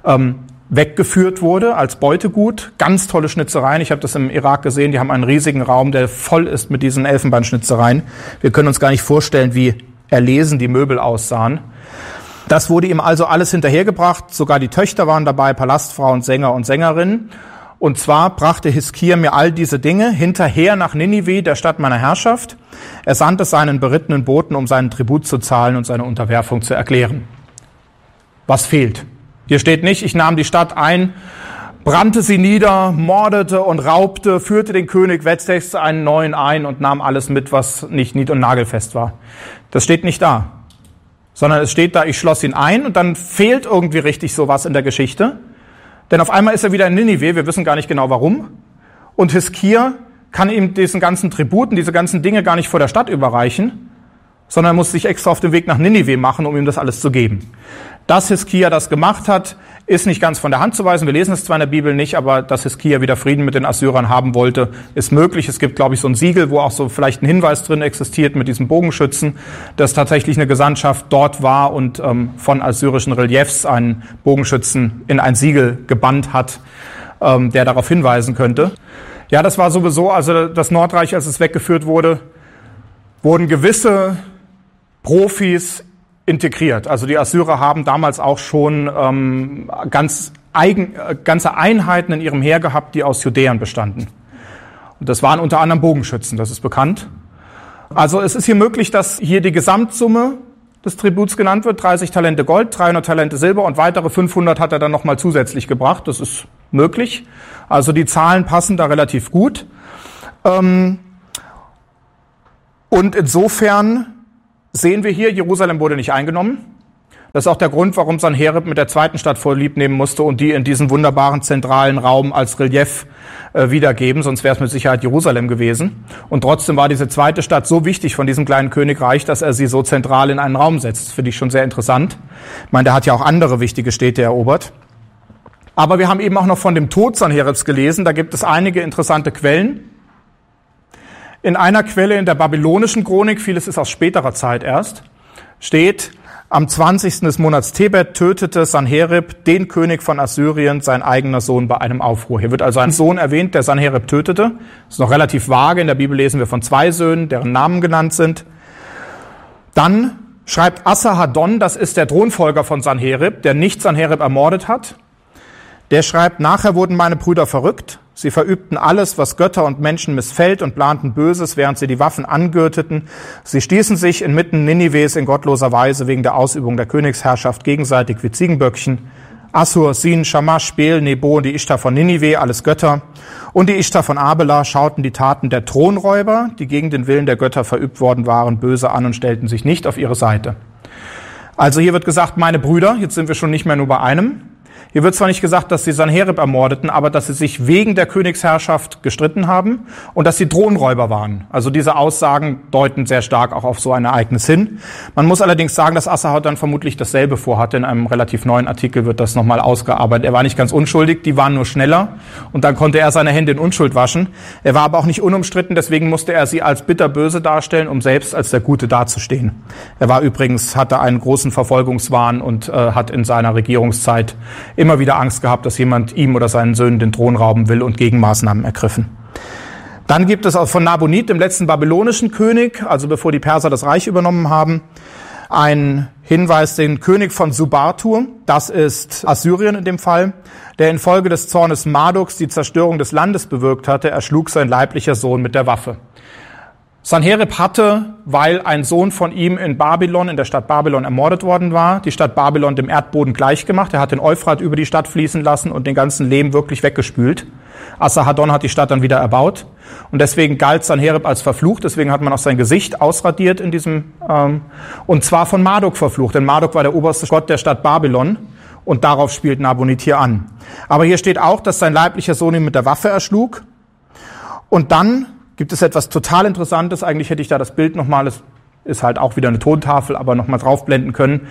weggeführt wurde als Beutegut. Ganz tolle Schnitzereien. Ich habe das im Irak gesehen. Die haben einen riesigen Raum, der voll ist mit diesen Elfenbeinschnitzereien. Wir können uns gar nicht vorstellen, wie erlesen die Möbel aussahen. Das wurde ihm also alles hinterhergebracht. Sogar die Töchter waren dabei, Palastfrauen, Sänger und Sängerinnen. Und zwar brachte Hiskia mir all diese Dinge hinterher nach Ninive, der Stadt meiner Herrschaft. Er sandte seinen berittenen Boten, um seinen Tribut zu zahlen und seine Unterwerfung zu erklären. Was fehlt? Hier steht nicht, ich nahm die Stadt ein, brannte sie nieder, mordete und raubte, führte den König, setzte einen neuen ein und nahm alles mit, was nicht nied- und nagelfest war. Das steht nicht da, sondern es steht da, ich schloss ihn ein, und dann fehlt irgendwie richtig sowas in der Geschichte. Denn auf einmal ist er wieder in Ninive, wir wissen gar nicht genau warum. Und Hiskia kann ihm diesen ganzen Tributen, diese ganzen Dinge gar nicht vor der Stadt überreichen, sondern er muss sich extra auf den Weg nach Ninive machen, um ihm das alles zu geben. Dass Hiskia das gemacht hat, ist nicht ganz von der Hand zu weisen. Wir lesen es zwar in der Bibel nicht, aber dass Hiskia wieder Frieden mit den Assyrern haben wollte, ist möglich. Es gibt, glaube ich, so ein Siegel, wo auch so vielleicht ein Hinweis drin existiert mit diesem Bogenschützen, dass tatsächlich eine Gesandtschaft dort war und von assyrischen Reliefs einen Bogenschützen in ein Siegel gebannt hat, der darauf hinweisen könnte. Ja, das war sowieso, also das Nordreich, als es weggeführt wurde, wurden gewisse Profis integriert. Also die Assyrer haben damals auch schon ganze Einheiten in ihrem Heer gehabt, die aus Judäern bestanden. Und das waren unter anderem Bogenschützen, das ist bekannt. Also es ist hier möglich, dass hier die Gesamtsumme des Tributs genannt wird, 30 Talente Gold, 300 Talente Silber und weitere 500 hat er dann nochmal zusätzlich gebracht. Das ist möglich. Also die Zahlen passen da relativ gut. Und insofern sehen wir hier, Jerusalem wurde nicht eingenommen. Das ist auch der Grund, warum Sanherib mit der zweiten Stadt vorlieb nehmen musste und die in diesen wunderbaren zentralen Raum als Relief wiedergeben, sonst wäre es mit Sicherheit Jerusalem gewesen. Und trotzdem war diese zweite Stadt so wichtig von diesem kleinen Königreich, dass er sie so zentral in einen Raum setzt. Das finde ich schon sehr interessant. Ich meine, der hat ja auch andere wichtige Städte erobert. Aber wir haben eben auch noch von dem Tod Sanheribs gelesen. Da gibt es einige interessante Quellen. In einer Quelle in der babylonischen Chronik, vieles ist aus späterer Zeit erst, steht: Am 20. des Monats Tebet tötete Sanherib, den König von Assyrien, sein eigener Sohn bei einem Aufruhr. Hier wird also ein Sohn erwähnt, der Sanherib tötete. Das ist noch relativ vage. In der Bibel lesen wir von 2 Söhnen, deren Namen genannt sind. Dann schreibt Asarhaddon, das ist der Thronfolger von Sanherib, der nicht Sanherib ermordet hat. Der schreibt: Nachher wurden meine Brüder verrückt. Sie verübten alles, was Götter und Menschen missfällt, und planten Böses, während sie die Waffen angürteten. Sie stießen sich inmitten Ninives in gottloser Weise wegen der Ausübung der Königsherrschaft gegenseitig wie Ziegenböckchen. Assur, Sin, Shamash, Bel, Nebo und die Ishtar von Ninive, alles Götter, und die Ishtar von Abela schauten die Taten der Thronräuber, die gegen den Willen der Götter verübt worden waren, böse an und stellten sich nicht auf ihre Seite. Also hier wird gesagt, meine Brüder, jetzt sind wir schon nicht mehr nur bei einem. Hier wird zwar nicht gesagt, dass sie Sanherib ermordeten, aber dass sie sich wegen der Königsherrschaft gestritten haben und dass sie Thronräuber waren. Also diese Aussagen deuten sehr stark auch auf so ein Ereignis hin. Man muss allerdings sagen, dass Asarhaddon vermutlich dasselbe vorhatte. In einem relativ neuen Artikel wird das nochmal ausgearbeitet. Er war nicht ganz unschuldig, die waren nur schneller und dann konnte er seine Hände in Unschuld waschen. Er war aber auch nicht unumstritten, deswegen musste er sie als bitterböse darstellen, um selbst als der Gute dazustehen. Er war übrigens, hatte einen großen Verfolgungswahn und hat in seiner Regierungszeit immer wieder Angst gehabt, dass jemand ihm oder seinen Söhnen den Thron rauben will und Gegenmaßnahmen ergriffen. Dann gibt es auch von Nabonid, dem letzten babylonischen König, also bevor die Perser das Reich übernommen haben, einen Hinweis, den König von Subartur, das ist Assyrien in dem Fall, der infolge des Zornes Mardoks die Zerstörung des Landes bewirkt hatte, erschlug sein leiblicher Sohn mit der Waffe. Sanherib hatte, weil ein Sohn von ihm in Babylon, in der Stadt Babylon ermordet worden war, die Stadt Babylon dem Erdboden gleichgemacht. Er hat den Euphrat über die Stadt fließen lassen und den ganzen Lehm wirklich weggespült. Asarhaddon hat die Stadt dann wieder erbaut. Und deswegen galt Sanherib als verflucht. Deswegen hat man auch sein Gesicht ausradiert in diesem, und zwar von Marduk verflucht. Denn Marduk war der oberste Gott der Stadt Babylon. Und darauf spielt Nabonid hier an. Aber hier steht auch, dass sein leiblicher Sohn ihn mit der Waffe erschlug. Und dann gibt es etwas total Interessantes. Eigentlich hätte ich da das Bild nochmal, es ist halt auch wieder eine Tontafel, aber nochmal draufblenden können.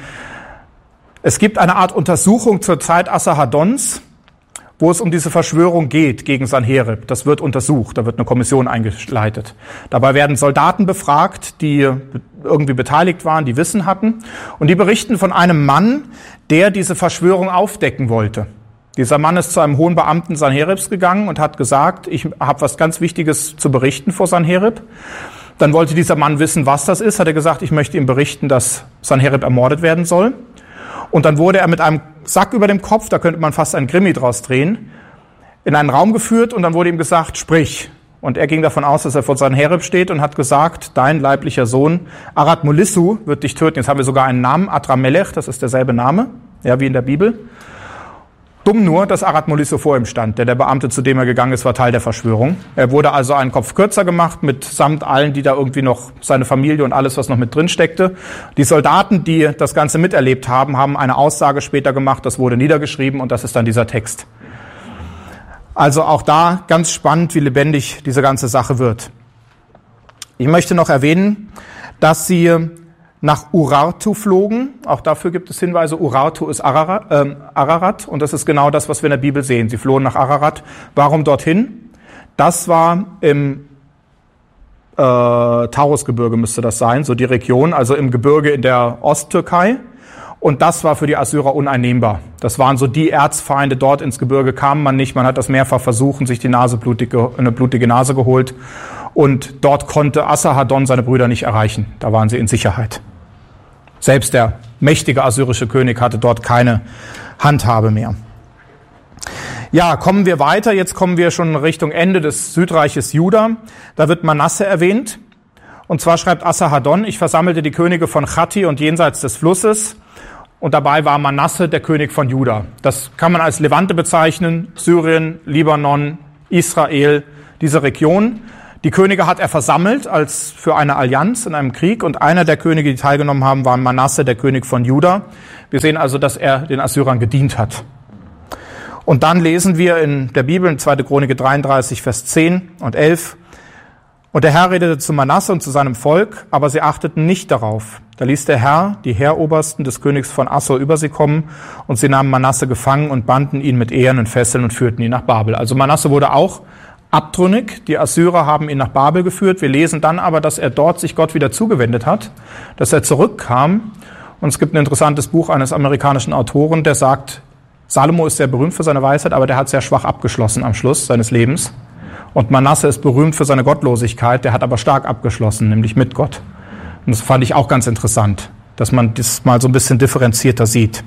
Es gibt eine Art Untersuchung zur Zeit Asarhaddons, wo es um diese Verschwörung geht gegen Sanherib. Das wird untersucht, da wird eine Kommission eingeleitet. Dabei werden Soldaten befragt, die irgendwie beteiligt waren, die Wissen hatten. Und die berichten von einem Mann, der diese Verschwörung aufdecken wollte. Dieser Mann ist zu einem hohen Beamten Sanheribs gegangen und hat gesagt, ich habe was ganz Wichtiges zu berichten vor Sanherib. Dann wollte dieser Mann wissen, was das ist. Hat er gesagt, ich möchte ihm berichten, dass Sanherib ermordet werden soll. Und dann wurde er mit einem Sack über dem Kopf, da könnte man fast einen Krimi draus drehen, in einen Raum geführt und dann wurde ihm gesagt, sprich. Und er ging davon aus, dass er vor Sanherib steht und hat gesagt, dein leiblicher Sohn Arat-Molissu wird dich töten. Jetzt haben wir sogar einen Namen, Adramelech, das ist derselbe Name, ja, wie in der Bibel. Dumm nur, dass Arat-Molissu vor ihm stand, denn der Beamte, zu dem er gegangen ist, war Teil der Verschwörung. Er wurde also einen Kopf kürzer gemacht, mitsamt allen, die da irgendwie noch, seine Familie und alles, was noch mit drin steckte. Die Soldaten, die das Ganze miterlebt haben, haben eine Aussage später gemacht, das wurde niedergeschrieben und das ist dann dieser Text. Also auch da ganz spannend, wie lebendig diese ganze Sache wird. Ich möchte noch erwähnen, dass sie nach Urartu flogen. Auch dafür gibt es Hinweise. Urartu ist Ararat und das ist genau das, was wir in der Bibel sehen. Sie flohen nach Ararat. Warum dorthin? Das war im Taurusgebirge müsste das sein, so die Region, also im Gebirge in der Osttürkei. Und das war für die Assyrer uneinnehmbar. Das waren so die Erzfeinde. Dort ins Gebirge kam man nicht. Man hat das mehrfach versucht, sich eine blutige Nase geholt. Und dort konnte Asarhaddon seine Brüder nicht erreichen. Da waren sie in Sicherheit. Selbst der mächtige assyrische König hatte dort keine Handhabe mehr. Ja, kommen wir weiter. Jetzt kommen wir schon Richtung Ende des Südreiches Juda. Da wird Manasse erwähnt. Und zwar schreibt Asarhaddon: Ich versammelte die Könige von Chatti und jenseits des Flusses. Und dabei war Manasse der König von Juda. Das kann man als Levante bezeichnen: Syrien, Libanon, Israel, diese Region. Die Könige hat er versammelt als für eine Allianz in einem Krieg. Und einer der Könige, die teilgenommen haben, war Manasse, der König von Juda. Wir sehen also, dass er den Assyrern gedient hat. Und dann lesen wir in der Bibel in 2. Chronik 33, Vers 10 und 11: Und der Herr redete zu Manasse und zu seinem Volk, aber sie achteten nicht darauf. Da ließ der Herr die Heerobersten des Königs von Assur über sie kommen, und sie nahmen Manasse gefangen und banden ihn mit ehernen Fesseln und führten ihn nach Babel. Also Manasse wurde auch abtrünnig. Die Assyrer haben ihn nach Babel geführt. Wir lesen dann aber, dass er dort sich Gott wieder zugewendet hat, dass er zurückkam. Und es gibt ein interessantes Buch eines amerikanischen Autoren, der sagt, Salomo ist sehr berühmt für seine Weisheit, aber der hat sehr schwach abgeschlossen am Schluss seines Lebens. Und Manasse ist berühmt für seine Gottlosigkeit, der hat aber stark abgeschlossen, nämlich mit Gott. Und das fand ich auch ganz interessant, dass man das mal so ein bisschen differenzierter sieht.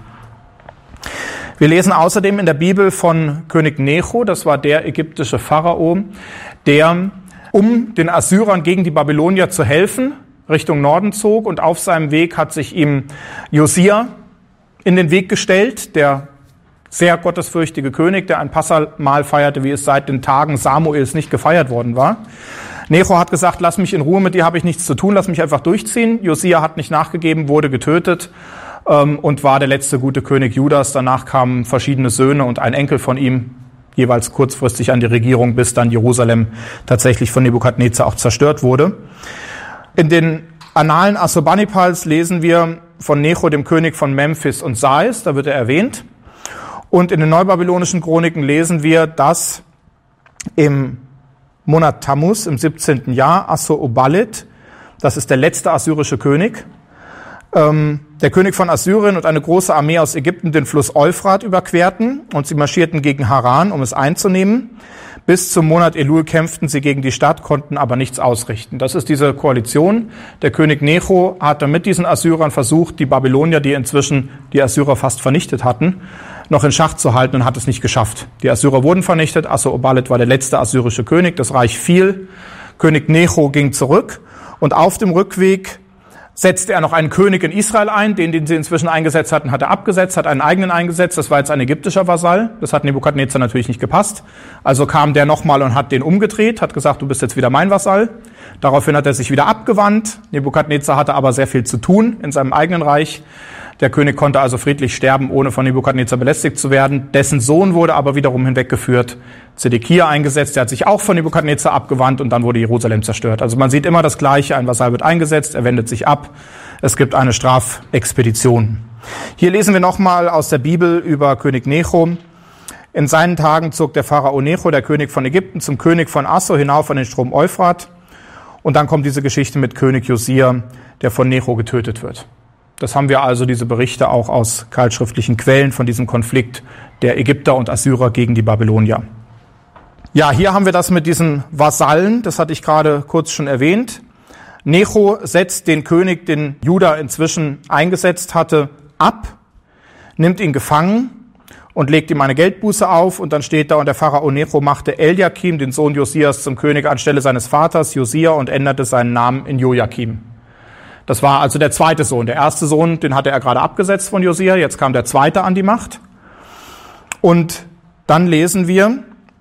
Wir lesen außerdem in der Bibel von König Necho, das war der ägyptische Pharao, der, um den Assyrern gegen die Babylonier zu helfen, Richtung Norden zog, und auf seinem Weg hat sich ihm Josia in den Weg gestellt, der sehr gottesfürchtige König, der ein Passamahl feierte, wie es seit den Tagen Samuels nicht gefeiert worden war. Necho hat gesagt: Lass mich in Ruhe, mit dir habe ich nichts zu tun, lass mich einfach durchziehen. Josia hat nicht nachgegeben, wurde getötet und war der letzte gute König Judas. Danach kamen verschiedene Söhne und ein Enkel von ihm, jeweils kurzfristig an die Regierung, bis dann Jerusalem tatsächlich von Nebukadnezar auch zerstört wurde. In den Annalen Assurbanipals lesen wir von Necho, dem König von Memphis und Sais, da wird er erwähnt. Und in den neubabylonischen Chroniken lesen wir, dass im Monat Tammuz, im 17. Jahr, Assur-Obalit, das ist der letzte assyrische König, der König von Assyrien und eine große Armee aus Ägypten den Fluss Euphrat überquerten und sie marschierten gegen Haran, um es einzunehmen. Bis zum Monat Elul kämpften sie gegen die Stadt, konnten aber nichts ausrichten. Das ist diese Koalition. Der König Necho hatte mit diesen Assyrern versucht, die Babylonier, die inzwischen die Assyrer fast vernichtet hatten, noch in Schach zu halten und hat es nicht geschafft. Die Assyrer wurden vernichtet. Assur-Obalit war der letzte assyrische König. Das Reich fiel. König Necho ging zurück und auf dem Rückweg setzte er noch einen König in Israel ein. Den sie inzwischen eingesetzt hatten, hat er abgesetzt, hat einen eigenen eingesetzt. Das war jetzt ein ägyptischer Vasall. Das hat Nebukadnezar natürlich nicht gepasst. Also kam der nochmal und hat den umgedreht, hat gesagt, du bist jetzt wieder mein Vasall. Daraufhin hat er sich wieder abgewandt. Nebukadnezar hatte aber sehr viel zu tun in seinem eigenen Reich. Der König konnte also friedlich sterben, ohne von Nebukadnezar belästigt zu werden. Dessen Sohn wurde aber wiederum hinweggeführt, Zedekia eingesetzt. Der hat sich auch von Nebukadnezar abgewandt und dann wurde Jerusalem zerstört. Also man sieht immer das Gleiche. Ein Vasall wird eingesetzt, er wendet sich ab. Es gibt eine Strafexpedition. Hier lesen wir nochmal aus der Bibel über König Necho. In seinen Tagen zog der Pharao Necho, der König von Ägypten, zum König von Assur hinauf an den Strom Euphrat. Und dann kommt diese Geschichte mit König Josia, der von Necho getötet wird. Das haben wir also, diese Berichte, auch aus keilschriftlichen Quellen von diesem Konflikt der Ägypter und Assyrer gegen die Babylonier. Ja, hier haben wir das mit diesen Vasallen, das hatte ich gerade kurz schon erwähnt. Necho setzt den König, den Juda inzwischen eingesetzt hatte, ab, nimmt ihn gefangen und legt ihm eine Geldbuße auf. Und dann steht da, und der Pharao Necho machte Eliakim, den Sohn Josias, zum König anstelle seines Vaters Josia und änderte seinen Namen in Jojakim. Das war also der zweite Sohn. Der erste Sohn, den hatte er gerade abgesetzt von Josia. Jetzt kam der zweite an die Macht. Und dann lesen wir,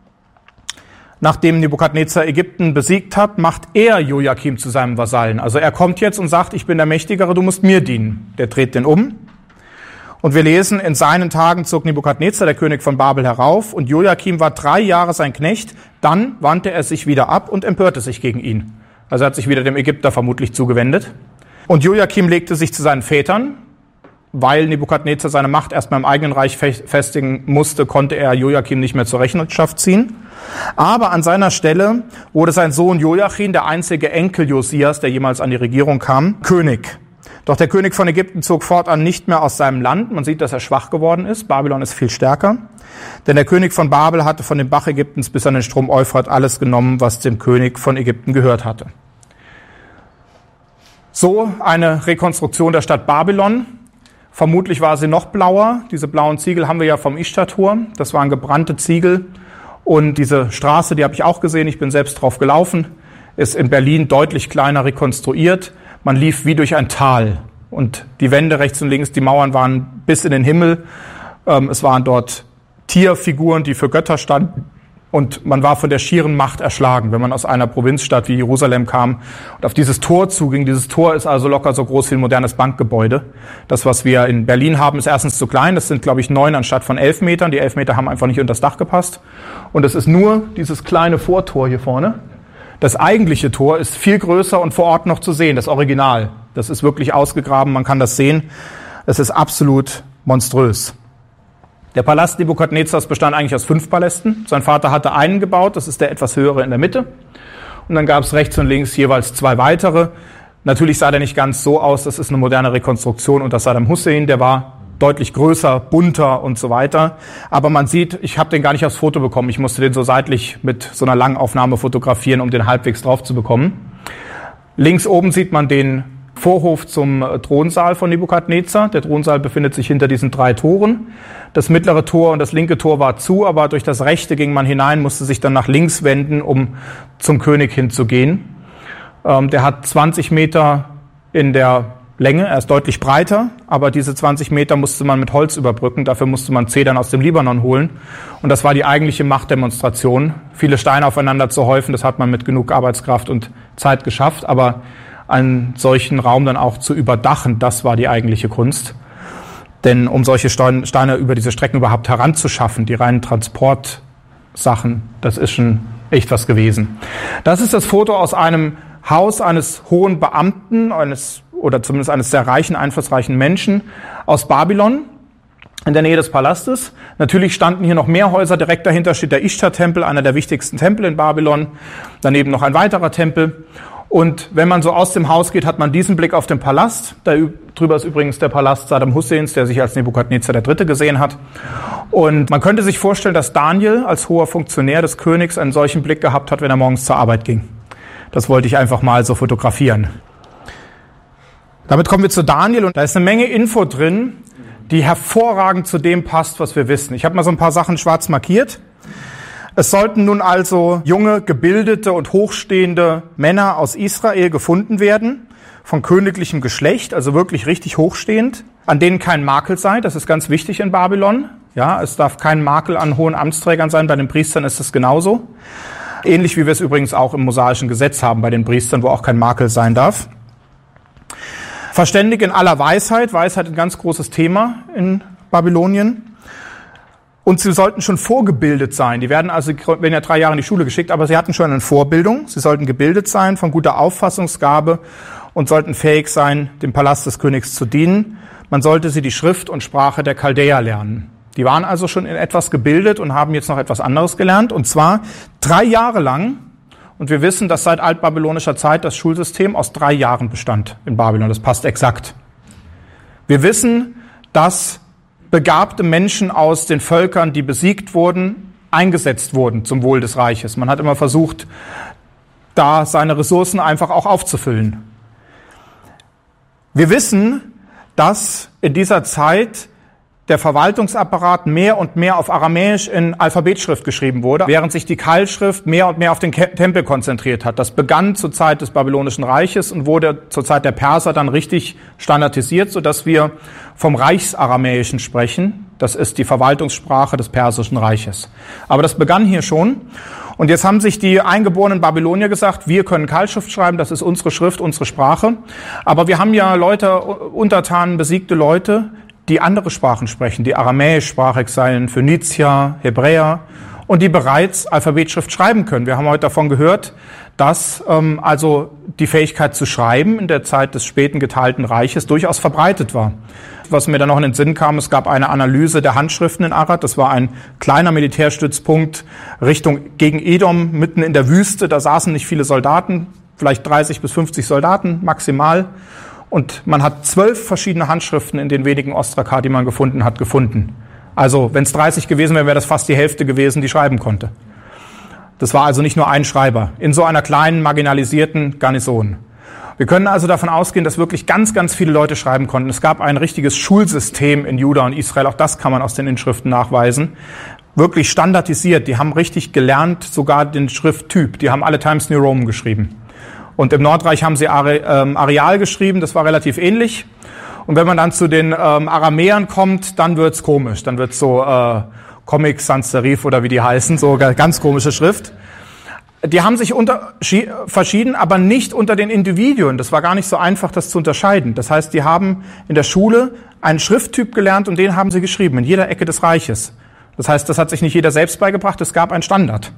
nachdem Nebukadnezar Ägypten besiegt hat, macht er Jojakim zu seinem Vasallen. Also er kommt jetzt und sagt, ich bin der Mächtigere, du musst mir dienen. Der dreht den um. Und wir lesen, in seinen Tagen zog Nebukadnezar, der König von Babel, herauf. Und Jojakim war 3 Jahre sein Knecht. Dann wandte er sich wieder ab und empörte sich gegen ihn. Also er hat sich wieder dem Ägypter vermutlich zugewendet. Und Jojakim legte sich zu seinen Vätern. Weil Nebukadnezar seine Macht erstmal im eigenen Reich festigen musste, konnte er Jojakim nicht mehr zur Rechenschaft ziehen. Aber an seiner Stelle wurde sein Sohn Joachim, der einzige Enkel Josias, der jemals an die Regierung kam, König. Doch der König von Ägypten zog fortan nicht mehr aus seinem Land. Man sieht, dass er schwach geworden ist. Babylon ist viel stärker. Denn der König von Babel hatte von dem Bach Ägyptens bis an den Strom Euphrat alles genommen, was dem König von Ägypten gehört hatte. So eine Rekonstruktion der Stadt Babylon. Vermutlich war sie noch blauer. Diese blauen Ziegel haben wir ja vom Ishtar-Turm. Das waren gebrannte Ziegel. Und diese Straße, die habe ich auch gesehen. Ich bin selbst drauf gelaufen. ist in Berlin deutlich kleiner rekonstruiert. Man lief wie durch ein Tal und die Wände rechts und links, die Mauern waren bis in den Himmel. Es waren dort Tierfiguren, die für Götter standen und man war von der schieren Macht erschlagen, wenn man aus einer Provinzstadt wie Jerusalem kam und auf dieses Tor zuging. Dieses Tor ist also locker so groß wie ein modernes Bankgebäude. Das, was wir in Berlin haben, ist erstens zu klein. Das sind, glaube ich, 9 anstatt von 11 Metern. Die 11 Meter haben einfach nicht unter das Dach gepasst. Und es ist nur dieses kleine Vortor hier vorne. Das eigentliche Tor ist viel größer und vor Ort noch zu sehen, das Original. Das ist wirklich ausgegraben, man kann das sehen. Es ist absolut monströs. Der Palast Nebukadnezars bestand eigentlich aus 5 Palästen. Sein Vater hatte einen gebaut, das ist der etwas höhere in der Mitte. Und dann gab es rechts und links jeweils 2 weitere. Natürlich sah der nicht ganz so aus, das ist eine moderne Rekonstruktion unter Saddam Hussein, der war deutlich größer, bunter und so weiter. Aber man sieht, ich habe den gar nicht aufs Foto bekommen. Ich musste den so seitlich mit so einer Langaufnahme fotografieren, um den halbwegs drauf zu bekommen. Links oben sieht man den Vorhof zum Thronsaal von Nebukadnezar. Der Thronsaal befindet sich hinter diesen 3 Toren. Das mittlere Tor und das linke Tor war zu, aber durch das rechte ging man hinein, musste sich dann nach links wenden, um zum König hinzugehen. Der hat 20 Meter in der Länge, er ist deutlich breiter, aber diese 20 Meter musste man mit Holz überbrücken, dafür musste man Zedern aus dem Libanon holen. Und das war die eigentliche Machtdemonstration. Viele Steine aufeinander zu häufen, das hat man mit genug Arbeitskraft und Zeit geschafft, aber einen solchen Raum dann auch zu überdachen, das war die eigentliche Kunst. Denn um solche Steine über diese Strecken überhaupt heranzuschaffen, die reinen Transportsachen, das ist schon echt was gewesen. Das ist das Foto aus einem Haus eines hohen Beamten, oder zumindest eines sehr reichen, einflussreichen Menschen aus Babylon, in der Nähe des Palastes. Natürlich standen hier noch mehr Häuser. Direkt dahinter steht der Ishtar-Tempel, einer der wichtigsten Tempel in Babylon. Daneben noch ein weiterer Tempel. Und wenn man so aus dem Haus geht, hat man diesen Blick auf den Palast. Da drüber ist übrigens der Palast Saddam Husseins, der sich als Nebukadnezar III. Gesehen hat. Und man könnte sich vorstellen, dass Daniel als hoher Funktionär des Königs einen solchen Blick gehabt hat, wenn er morgens zur Arbeit ging. Das wollte ich einfach mal so fotografieren. Damit kommen wir zu Daniel und da ist eine Menge Info drin, die hervorragend zu dem passt, was wir wissen. Ich habe mal so ein paar Sachen schwarz markiert. Es sollten nun also junge, gebildete und hochstehende Männer aus Israel gefunden werden, von königlichem Geschlecht, also wirklich richtig hochstehend, an denen kein Makel sei. Das ist ganz wichtig in Babylon. Ja, es darf kein Makel an hohen Amtsträgern sein. Bei den Priestern ist es genauso. Ähnlich wie wir es übrigens auch im mosaischen Gesetz haben bei den Priestern, wo auch kein Makel sein darf. Verständig in aller Weisheit. Weisheit ein ganz großes Thema in Babylonien. Und sie sollten schon vorgebildet sein. Die werden ja 3 Jahre in die Schule geschickt, aber sie hatten schon eine Vorbildung. Sie sollten gebildet sein, von guter Auffassungsgabe und sollten fähig sein, dem Palast des Königs zu dienen. Man sollte sie die Schrift und Sprache der Chaldäer lernen. Die waren also schon in etwas gebildet und haben jetzt noch etwas anderes gelernt. Und zwar 3 Jahre lang. Und wir wissen, dass seit altbabylonischer Zeit das Schulsystem aus 3 Jahren bestand in Babylon. Das passt exakt. Wir wissen, dass begabte Menschen aus den Völkern, die besiegt wurden, eingesetzt wurden zum Wohl des Reiches. Man hat immer versucht, da seine Ressourcen einfach auch aufzufüllen. Wir wissen, dass in dieser Zeit der Verwaltungsapparat mehr und mehr auf Aramäisch in Alphabetschrift geschrieben wurde, während sich die Keilschrift mehr und mehr auf den Tempel konzentriert hat. Das begann zur Zeit des Babylonischen Reiches und wurde zur Zeit der Perser dann richtig standardisiert, sodass wir vom Reichsaramäischen sprechen. Das ist die Verwaltungssprache des Persischen Reiches. Aber das begann hier schon. Und jetzt haben sich die eingeborenen Babylonier gesagt, wir können Keilschrift schreiben, das ist unsere Schrift, unsere Sprache. Aber wir haben ja Leute, Untertanen, besiegte Leute, die andere Sprachen sprechen, die aramäischsprachig seien, Phönizier, Hebräer und die bereits Alphabetschrift schreiben können. Wir haben heute davon gehört, dass also die Fähigkeit zu schreiben in der Zeit des späten geteilten Reiches durchaus verbreitet war. Was mir dann noch in den Sinn kam, es gab eine Analyse der Handschriften in Arad. Das war ein kleiner Militärstützpunkt gegen Edom, mitten in der Wüste. Da saßen nicht viele Soldaten, vielleicht 30 bis 50 Soldaten maximal. Und man hat 12 verschiedene Handschriften in den wenigen Ostrakar, die man gefunden hat, gefunden. Also wenn es 30 gewesen wäre, wäre das fast die Hälfte gewesen, die schreiben konnte. Das war also nicht nur ein Schreiber in so einer kleinen, marginalisierten Garnison. Wir können also davon ausgehen, dass wirklich ganz, ganz viele Leute schreiben konnten. Es gab ein richtiges Schulsystem in Juda und Israel, auch das kann man aus den Inschriften nachweisen. Wirklich standardisiert, die haben richtig gelernt, sogar den Schrifttyp. Die haben alle Times New Roman geschrieben. Und im Nordreich haben sie Areal geschrieben, das war relativ ähnlich. Und wenn man dann zu den Aramäern kommt, dann wird's komisch. Dann wird's so Comic Sans Serif oder wie die heißen, so ganz komische Schrift. Die haben sich verschieden, aber nicht unter den Individuen. Das war gar nicht so einfach, das zu unterscheiden. Das heißt, die haben in der Schule einen Schrifttyp gelernt und den haben sie geschrieben, in jeder Ecke des Reiches. Das heißt, das hat sich nicht jeder selbst beigebracht, es gab einen Standard.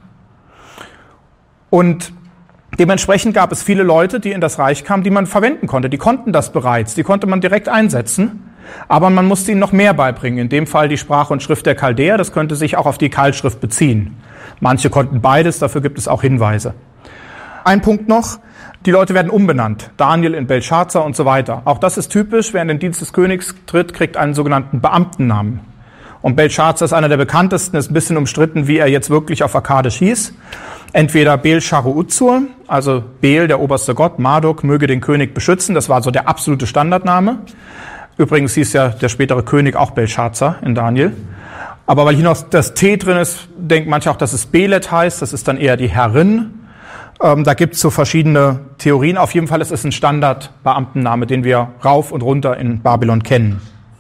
Und dementsprechend gab es viele Leute, die in das Reich kamen, die man verwenden konnte. Die konnten das bereits, die konnte man direkt einsetzen. Aber man musste ihnen noch mehr beibringen. In dem Fall die Sprache und Schrift der Chaldäer, das könnte sich auch auf die Keilschrift beziehen. Manche konnten beides, dafür gibt es auch Hinweise. Ein Punkt noch, die Leute werden umbenannt. Daniel in Belshazzar und so weiter. Auch das ist typisch, wer in den Dienst des Königs tritt, kriegt einen sogenannten Beamtennamen. Und Belshazzar ist einer der bekanntesten, ist ein bisschen umstritten, wie er jetzt wirklich auf Akkadisch hieß. Entweder Bel-Sharu-Utsur, also Bel, der oberste Gott, Marduk, möge den König beschützen. Das war so der absolute Standardname. Übrigens hieß ja der spätere König auch Belshazzar in Daniel. Aber weil hier noch das T drin ist, denkt manche auch, dass es Belet heißt. Das ist dann eher die Herrin. Da gibt es so verschiedene Theorien. Auf jeden Fall ist es ein Standardbeamtenname, den wir rauf und runter in Babylon kennen.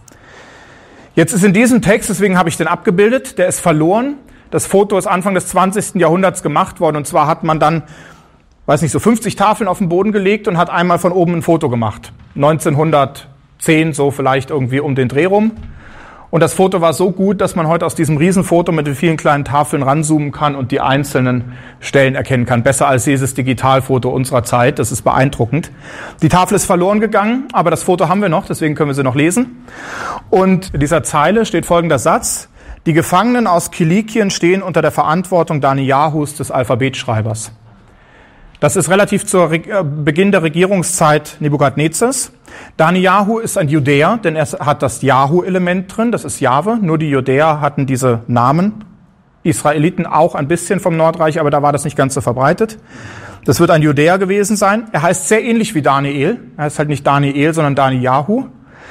Jetzt ist in diesem Text, deswegen habe ich den abgebildet, der ist verloren. Das Foto ist Anfang des 20. Jahrhunderts gemacht worden. Und zwar hat man dann, weiß nicht, so 50 Tafeln auf den Boden gelegt und hat einmal von oben ein Foto gemacht. 1910, so vielleicht irgendwie um den Dreh rum. Und das Foto war so gut, dass man heute aus diesem Riesenfoto mit den vielen kleinen Tafeln ranzoomen kann und die einzelnen Stellen erkennen kann. Besser als dieses Digitalfoto unserer Zeit. Das ist beeindruckend. Die Tafel ist verloren gegangen, aber das Foto haben wir noch, deswegen können wir sie noch lesen. Und in dieser Zeile steht folgender Satz. Die Gefangenen aus Kilikien stehen unter der Verantwortung Danielahus, des Alphabetschreibers. Das ist relativ zu Beginn der Regierungszeit Nebukadnezars. Danijahu ist ein Judäer, denn er hat das Jahu-Element drin, das ist Jahwe. Nur die Judäer hatten diese Namen. Israeliten auch ein bisschen vom Nordreich, aber da war das nicht ganz so verbreitet. Das wird ein Judäer gewesen sein. Er heißt sehr ähnlich wie Daniel. Er heißt halt nicht Daniel, sondern Danijahu.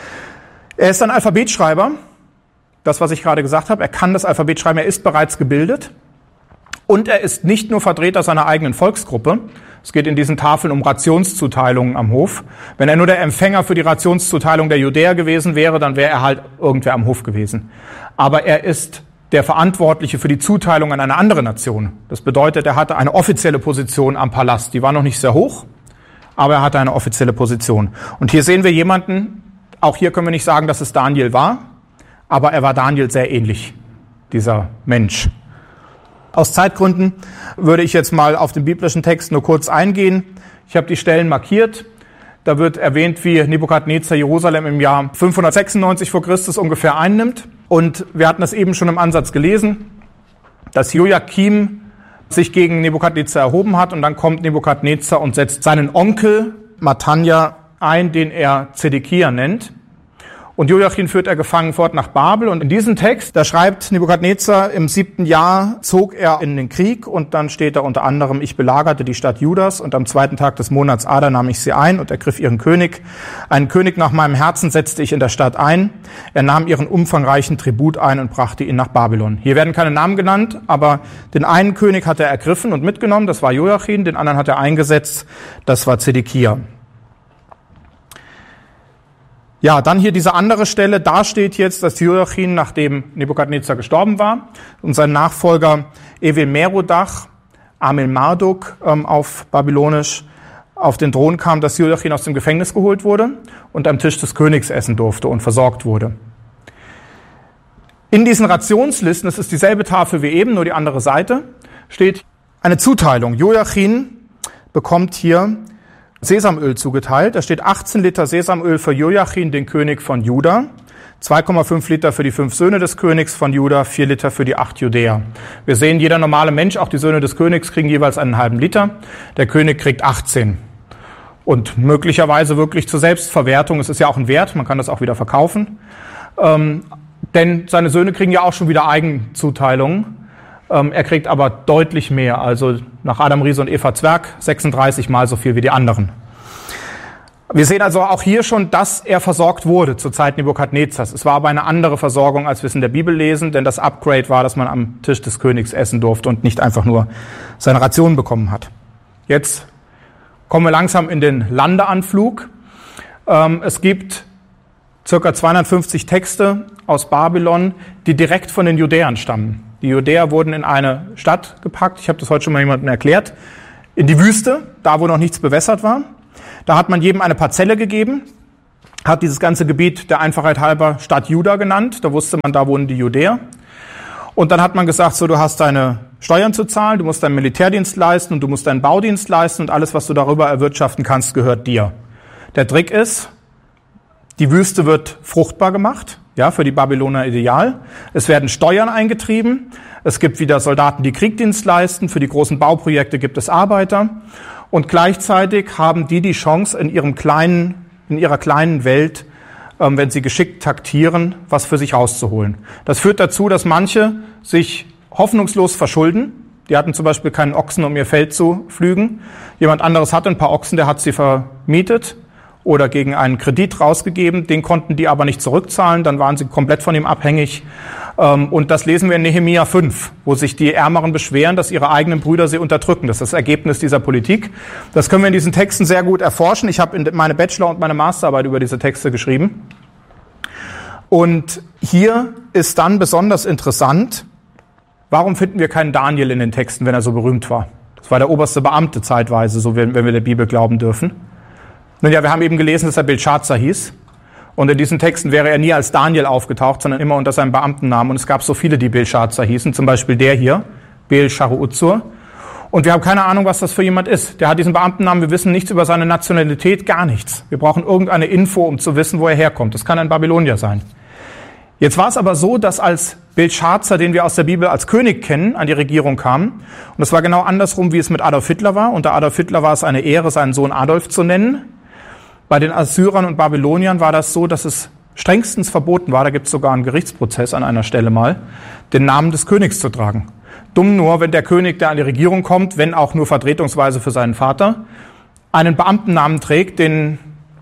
Er ist ein Alphabetschreiber. Das, was ich gerade gesagt habe, er kann das Alphabet schreiben, er ist bereits gebildet. Und er ist nicht nur Vertreter seiner eigenen Volksgruppe. Es geht in diesen Tafeln um Rationszuteilungen am Hof. Wenn er nur der Empfänger für die Rationszuteilung der Judäer gewesen wäre, dann wäre er halt irgendwer am Hof gewesen. Aber er ist der Verantwortliche für die Zuteilung an eine andere Nation. Das bedeutet, er hatte eine offizielle Position am Palast. Die war noch nicht sehr hoch, aber er hatte eine offizielle Position. Und hier sehen wir jemanden, auch hier können wir nicht sagen, dass es Daniel war, aber er war Daniel sehr ähnlich, dieser Mensch. Aus Zeitgründen würde ich jetzt mal auf den biblischen Text nur kurz eingehen. Ich habe die Stellen markiert. Da wird erwähnt, wie Nebukadnezar Jerusalem im Jahr 596 vor Christus ungefähr einnimmt. Und wir hatten das eben schon im Ansatz gelesen, dass Joachim sich gegen Nebukadnezar erhoben hat. Und dann kommt Nebukadnezar und setzt seinen Onkel Matanja ein, den er Zedekia nennt. Und Joachim führt er gefangen fort nach Babel. Und in diesem Text, da schreibt Nebukadnezar, im 7. Jahr zog er in den Krieg. Und dann steht da unter anderem, ich belagerte die Stadt Judas. Und am 2. Tag des Monats Adar nahm ich sie ein und ergriff ihren König. Einen König nach meinem Herzen setzte ich in der Stadt ein. Er nahm ihren umfangreichen Tribut ein und brachte ihn nach Babylon. Hier werden keine Namen genannt, aber den einen König hat er ergriffen und mitgenommen. Das war Joachim. Den anderen hat er eingesetzt. Das war Zedekia. Ja, dann hier diese andere Stelle, da steht jetzt, dass Joachim, nachdem Nebukadnezar gestorben war und sein Nachfolger Evil-Merodach, Amel-Marduk auf Babylonisch, auf den Thron kam, dass Joachim aus dem Gefängnis geholt wurde und am Tisch des Königs essen durfte und versorgt wurde. In diesen Rationslisten, das ist dieselbe Tafel wie eben, nur die andere Seite, steht eine Zuteilung. Joachim bekommt hier Sesamöl zugeteilt. Da steht 18 Liter Sesamöl für Joachim, den König von Juda, 2,5 Liter für die 5 Söhne des Königs von Juda, 4 Liter für die 8 Judäer. Wir sehen, jeder normale Mensch, auch die Söhne des Königs, kriegen jeweils einen halben Liter. Der König kriegt 18. Und möglicherweise wirklich zur Selbstverwertung. Es ist ja auch ein Wert, man kann das auch wieder verkaufen. Denn seine Söhne kriegen ja auch schon wieder Eigenzuteilungen. Er kriegt aber deutlich mehr, also nach Adam, Riese und Eva Zwerg 36 Mal so viel wie die anderen. Wir sehen also auch hier schon, dass er versorgt wurde zur Zeit Nebukadnezars. Es war aber eine andere Versorgung, als wir es in der Bibel lesen, denn das Upgrade war, dass man am Tisch des Königs essen durfte und nicht einfach nur seine Rationen bekommen hat. Jetzt kommen wir langsam in den Landeanflug. Es gibt ca. 250 Texte aus Babylon, die direkt von den Judäern stammen. Die Judäer wurden in eine Stadt gepackt, ich habe das heute schon mal jemandem erklärt, in die Wüste, da wo noch nichts bewässert war. Da hat man jedem eine Parzelle gegeben, hat dieses ganze Gebiet der Einfachheit halber Stadt Juda genannt. Da wusste man, da wohnen die Judäer. Und dann hat man gesagt, so, du hast deine Steuern zu zahlen, du musst deinen Militärdienst leisten und du musst deinen Baudienst leisten und alles, was du darüber erwirtschaften kannst, gehört dir. Der Trick ist, die Wüste wird fruchtbar gemacht, ja, für die Babyloner ideal. Es werden Steuern eingetrieben. Es gibt wieder Soldaten, die Kriegsdienst leisten. Für die großen Bauprojekte gibt es Arbeiter. Und gleichzeitig haben die Chance, in ihrer kleinen Welt, wenn sie geschickt taktieren, was für sich rauszuholen. Das führt dazu, dass manche sich hoffnungslos verschulden. Die hatten zum Beispiel keinen Ochsen, um ihr Feld zu pflügen. Jemand anderes hatte ein paar Ochsen, der hat sie vermietet oder gegen einen Kredit rausgegeben. Den konnten die aber nicht zurückzahlen. Dann waren sie komplett von ihm abhängig. Und das lesen wir in Nehemia 5, wo sich die Ärmeren beschweren, dass ihre eigenen Brüder sie unterdrücken. Das ist das Ergebnis dieser Politik. Das können wir in diesen Texten sehr gut erforschen. Ich habe meine Bachelor- und meine Masterarbeit über diese Texte geschrieben. Und hier ist dann besonders interessant, warum finden wir keinen Daniel in den Texten, wenn er so berühmt war? Das war der oberste Beamte zeitweise, so wenn wir der Bibel glauben dürfen. Nun ja, wir haben eben gelesen, dass er Belshazzar hieß. Und in diesen Texten wäre er nie als Daniel aufgetaucht, sondern immer unter seinem Beamtennamen. Und es gab so viele, die Belshazzar hießen, zum Beispiel der hier, Bel-Sharuutzur. Und wir haben keine Ahnung, was das für jemand ist. Der hat diesen Beamtennamen, wir wissen nichts über seine Nationalität, gar nichts. Wir brauchen irgendeine Info, um zu wissen, wo er herkommt. Das kann ein Babylonier sein. Jetzt war es aber so, dass als Belshazzar, den wir aus der Bibel als König kennen, an die Regierung kam, und es war genau andersrum, wie es mit Adolf Hitler war. Unter Adolf Hitler war es eine Ehre, seinen Sohn Adolf zu nennen. Bei den Assyrern und Babyloniern war das so, dass es strengstens verboten war, da gibt es sogar einen Gerichtsprozess an einer Stelle mal, den Namen des Königs zu tragen. Dumm nur, wenn der König, der an die Regierung kommt, wenn auch nur vertretungsweise für seinen Vater, einen Beamtennamen trägt, den,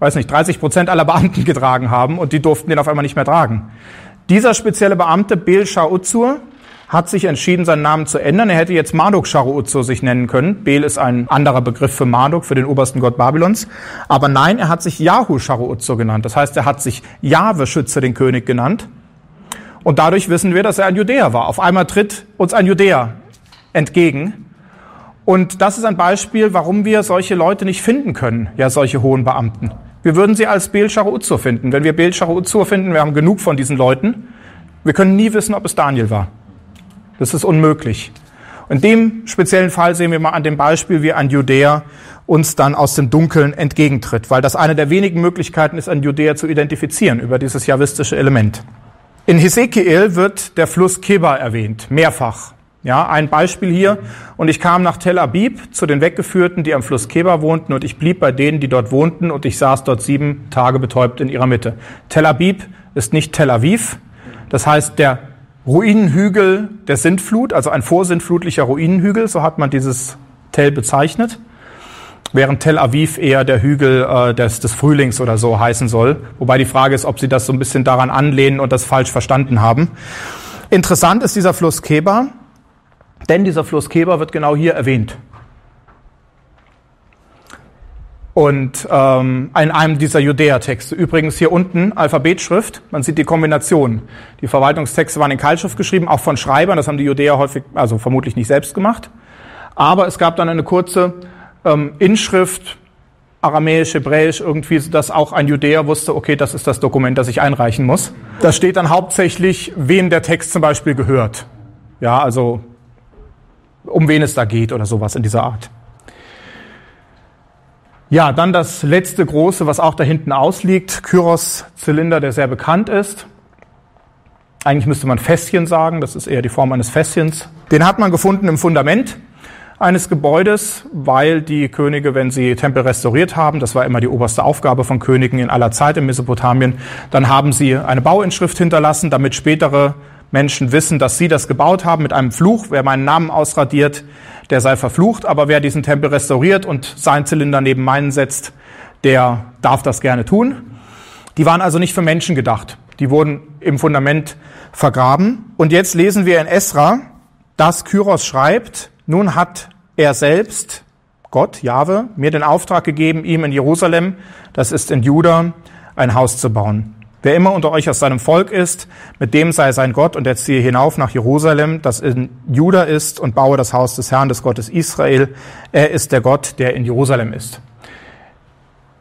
30% aller Beamten getragen haben und die durften den auf einmal nicht mehr tragen. Dieser spezielle Beamte, Bel-Sharuutzur, hat sich entschieden, seinen Namen zu ändern. Er hätte jetzt Marduk-Sharuutzur sich nennen können. Bel ist ein anderer Begriff für Marduk, für den obersten Gott Babylons. Aber nein, er hat sich Yahu-Sharuutzur genannt. Das heißt, er hat sich Jahwe, Schütze, den König genannt. Und dadurch wissen wir, dass er ein Judäer war. Auf einmal tritt uns ein Judäer entgegen. Und das ist ein Beispiel, warum wir solche Leute nicht finden können, ja, solche hohen Beamten. Wir würden sie als Bel-Sharuutzur finden. Wenn wir Bel-Sharuutzur finden, wir haben genug von diesen Leuten, wir können nie wissen, ob es Daniel war. Das ist unmöglich. In dem speziellen Fall sehen wir mal an dem Beispiel, wie ein Judäer uns dann aus dem Dunkeln entgegentritt, weil das eine der wenigen Möglichkeiten ist, einen Judäer zu identifizieren über dieses jahwistische Element. In Hesekiel wird der Fluss Kebar erwähnt, mehrfach. Ja, ein Beispiel hier. Und ich kam nach Tel Abib zu den Weggeführten, die am Fluss Kebar wohnten, und ich blieb bei denen, die dort wohnten, und ich saß dort 7 Tage betäubt in ihrer Mitte. Tel Abib ist nicht Tel Aviv. Das heißt, der Ruinenhügel der Sintflut, also ein vorsintflutlicher Ruinenhügel, so hat man dieses Tel bezeichnet, während Tel Aviv eher der Hügel des Frühlings oder so heißen soll. Wobei die Frage ist, ob sie das so ein bisschen daran anlehnen und das falsch verstanden haben. Interessant ist dieser Fluss Kebar, denn dieser Fluss Kebar wird genau hier erwähnt. Und in einem dieser Judäa-Texte. Übrigens hier unten Alphabetschrift, man sieht die Kombination. Die Verwaltungstexte waren in Keilschrift geschrieben, auch von Schreibern, das haben die Judäer häufig, also vermutlich nicht selbst gemacht. Aber es gab dann eine kurze Inschrift, aramäisch, hebräisch, irgendwie, dass auch ein Judäer wusste, okay, das ist das Dokument, das ich einreichen muss. Da steht dann hauptsächlich, wem der Text zum Beispiel gehört. Ja, also um wen es da geht oder sowas in dieser Art. Ja, dann das letzte große, was auch da hinten ausliegt, Kyros-Zylinder, der sehr bekannt ist. Eigentlich müsste man Fässchen sagen, das ist eher die Form eines Fässchens. Den hat man gefunden im Fundament eines Gebäudes, weil die Könige, wenn sie Tempel restauriert haben, das war immer die oberste Aufgabe von Königen in aller Zeit in Mesopotamien, dann haben sie eine Bauinschrift hinterlassen, damit spätere Menschen wissen, dass sie das gebaut haben mit einem Fluch. Wer meinen Namen ausradiert, der sei verflucht. Aber wer diesen Tempel restauriert und seinen Zylinder neben meinen setzt, der darf das gerne tun. Die waren also nicht für Menschen gedacht. Die wurden im Fundament vergraben. Und jetzt lesen wir in Esra, dass Kyros schreibt, nun hat er selbst Gott, Jahwe, mir den Auftrag gegeben, ihm in Jerusalem, das ist in Juda, ein Haus zu bauen. Wer immer unter euch aus seinem Volk ist, mit dem sei sein Gott, und er ziehe hinauf nach Jerusalem, das in Juda ist, und baue das Haus des Herrn, des Gottes Israel. Er ist der Gott, der in Jerusalem ist.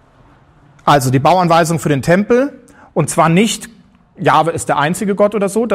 Also die Bauanweisung für den Tempel, und zwar nicht, Jahwe ist der einzige Gott oder so,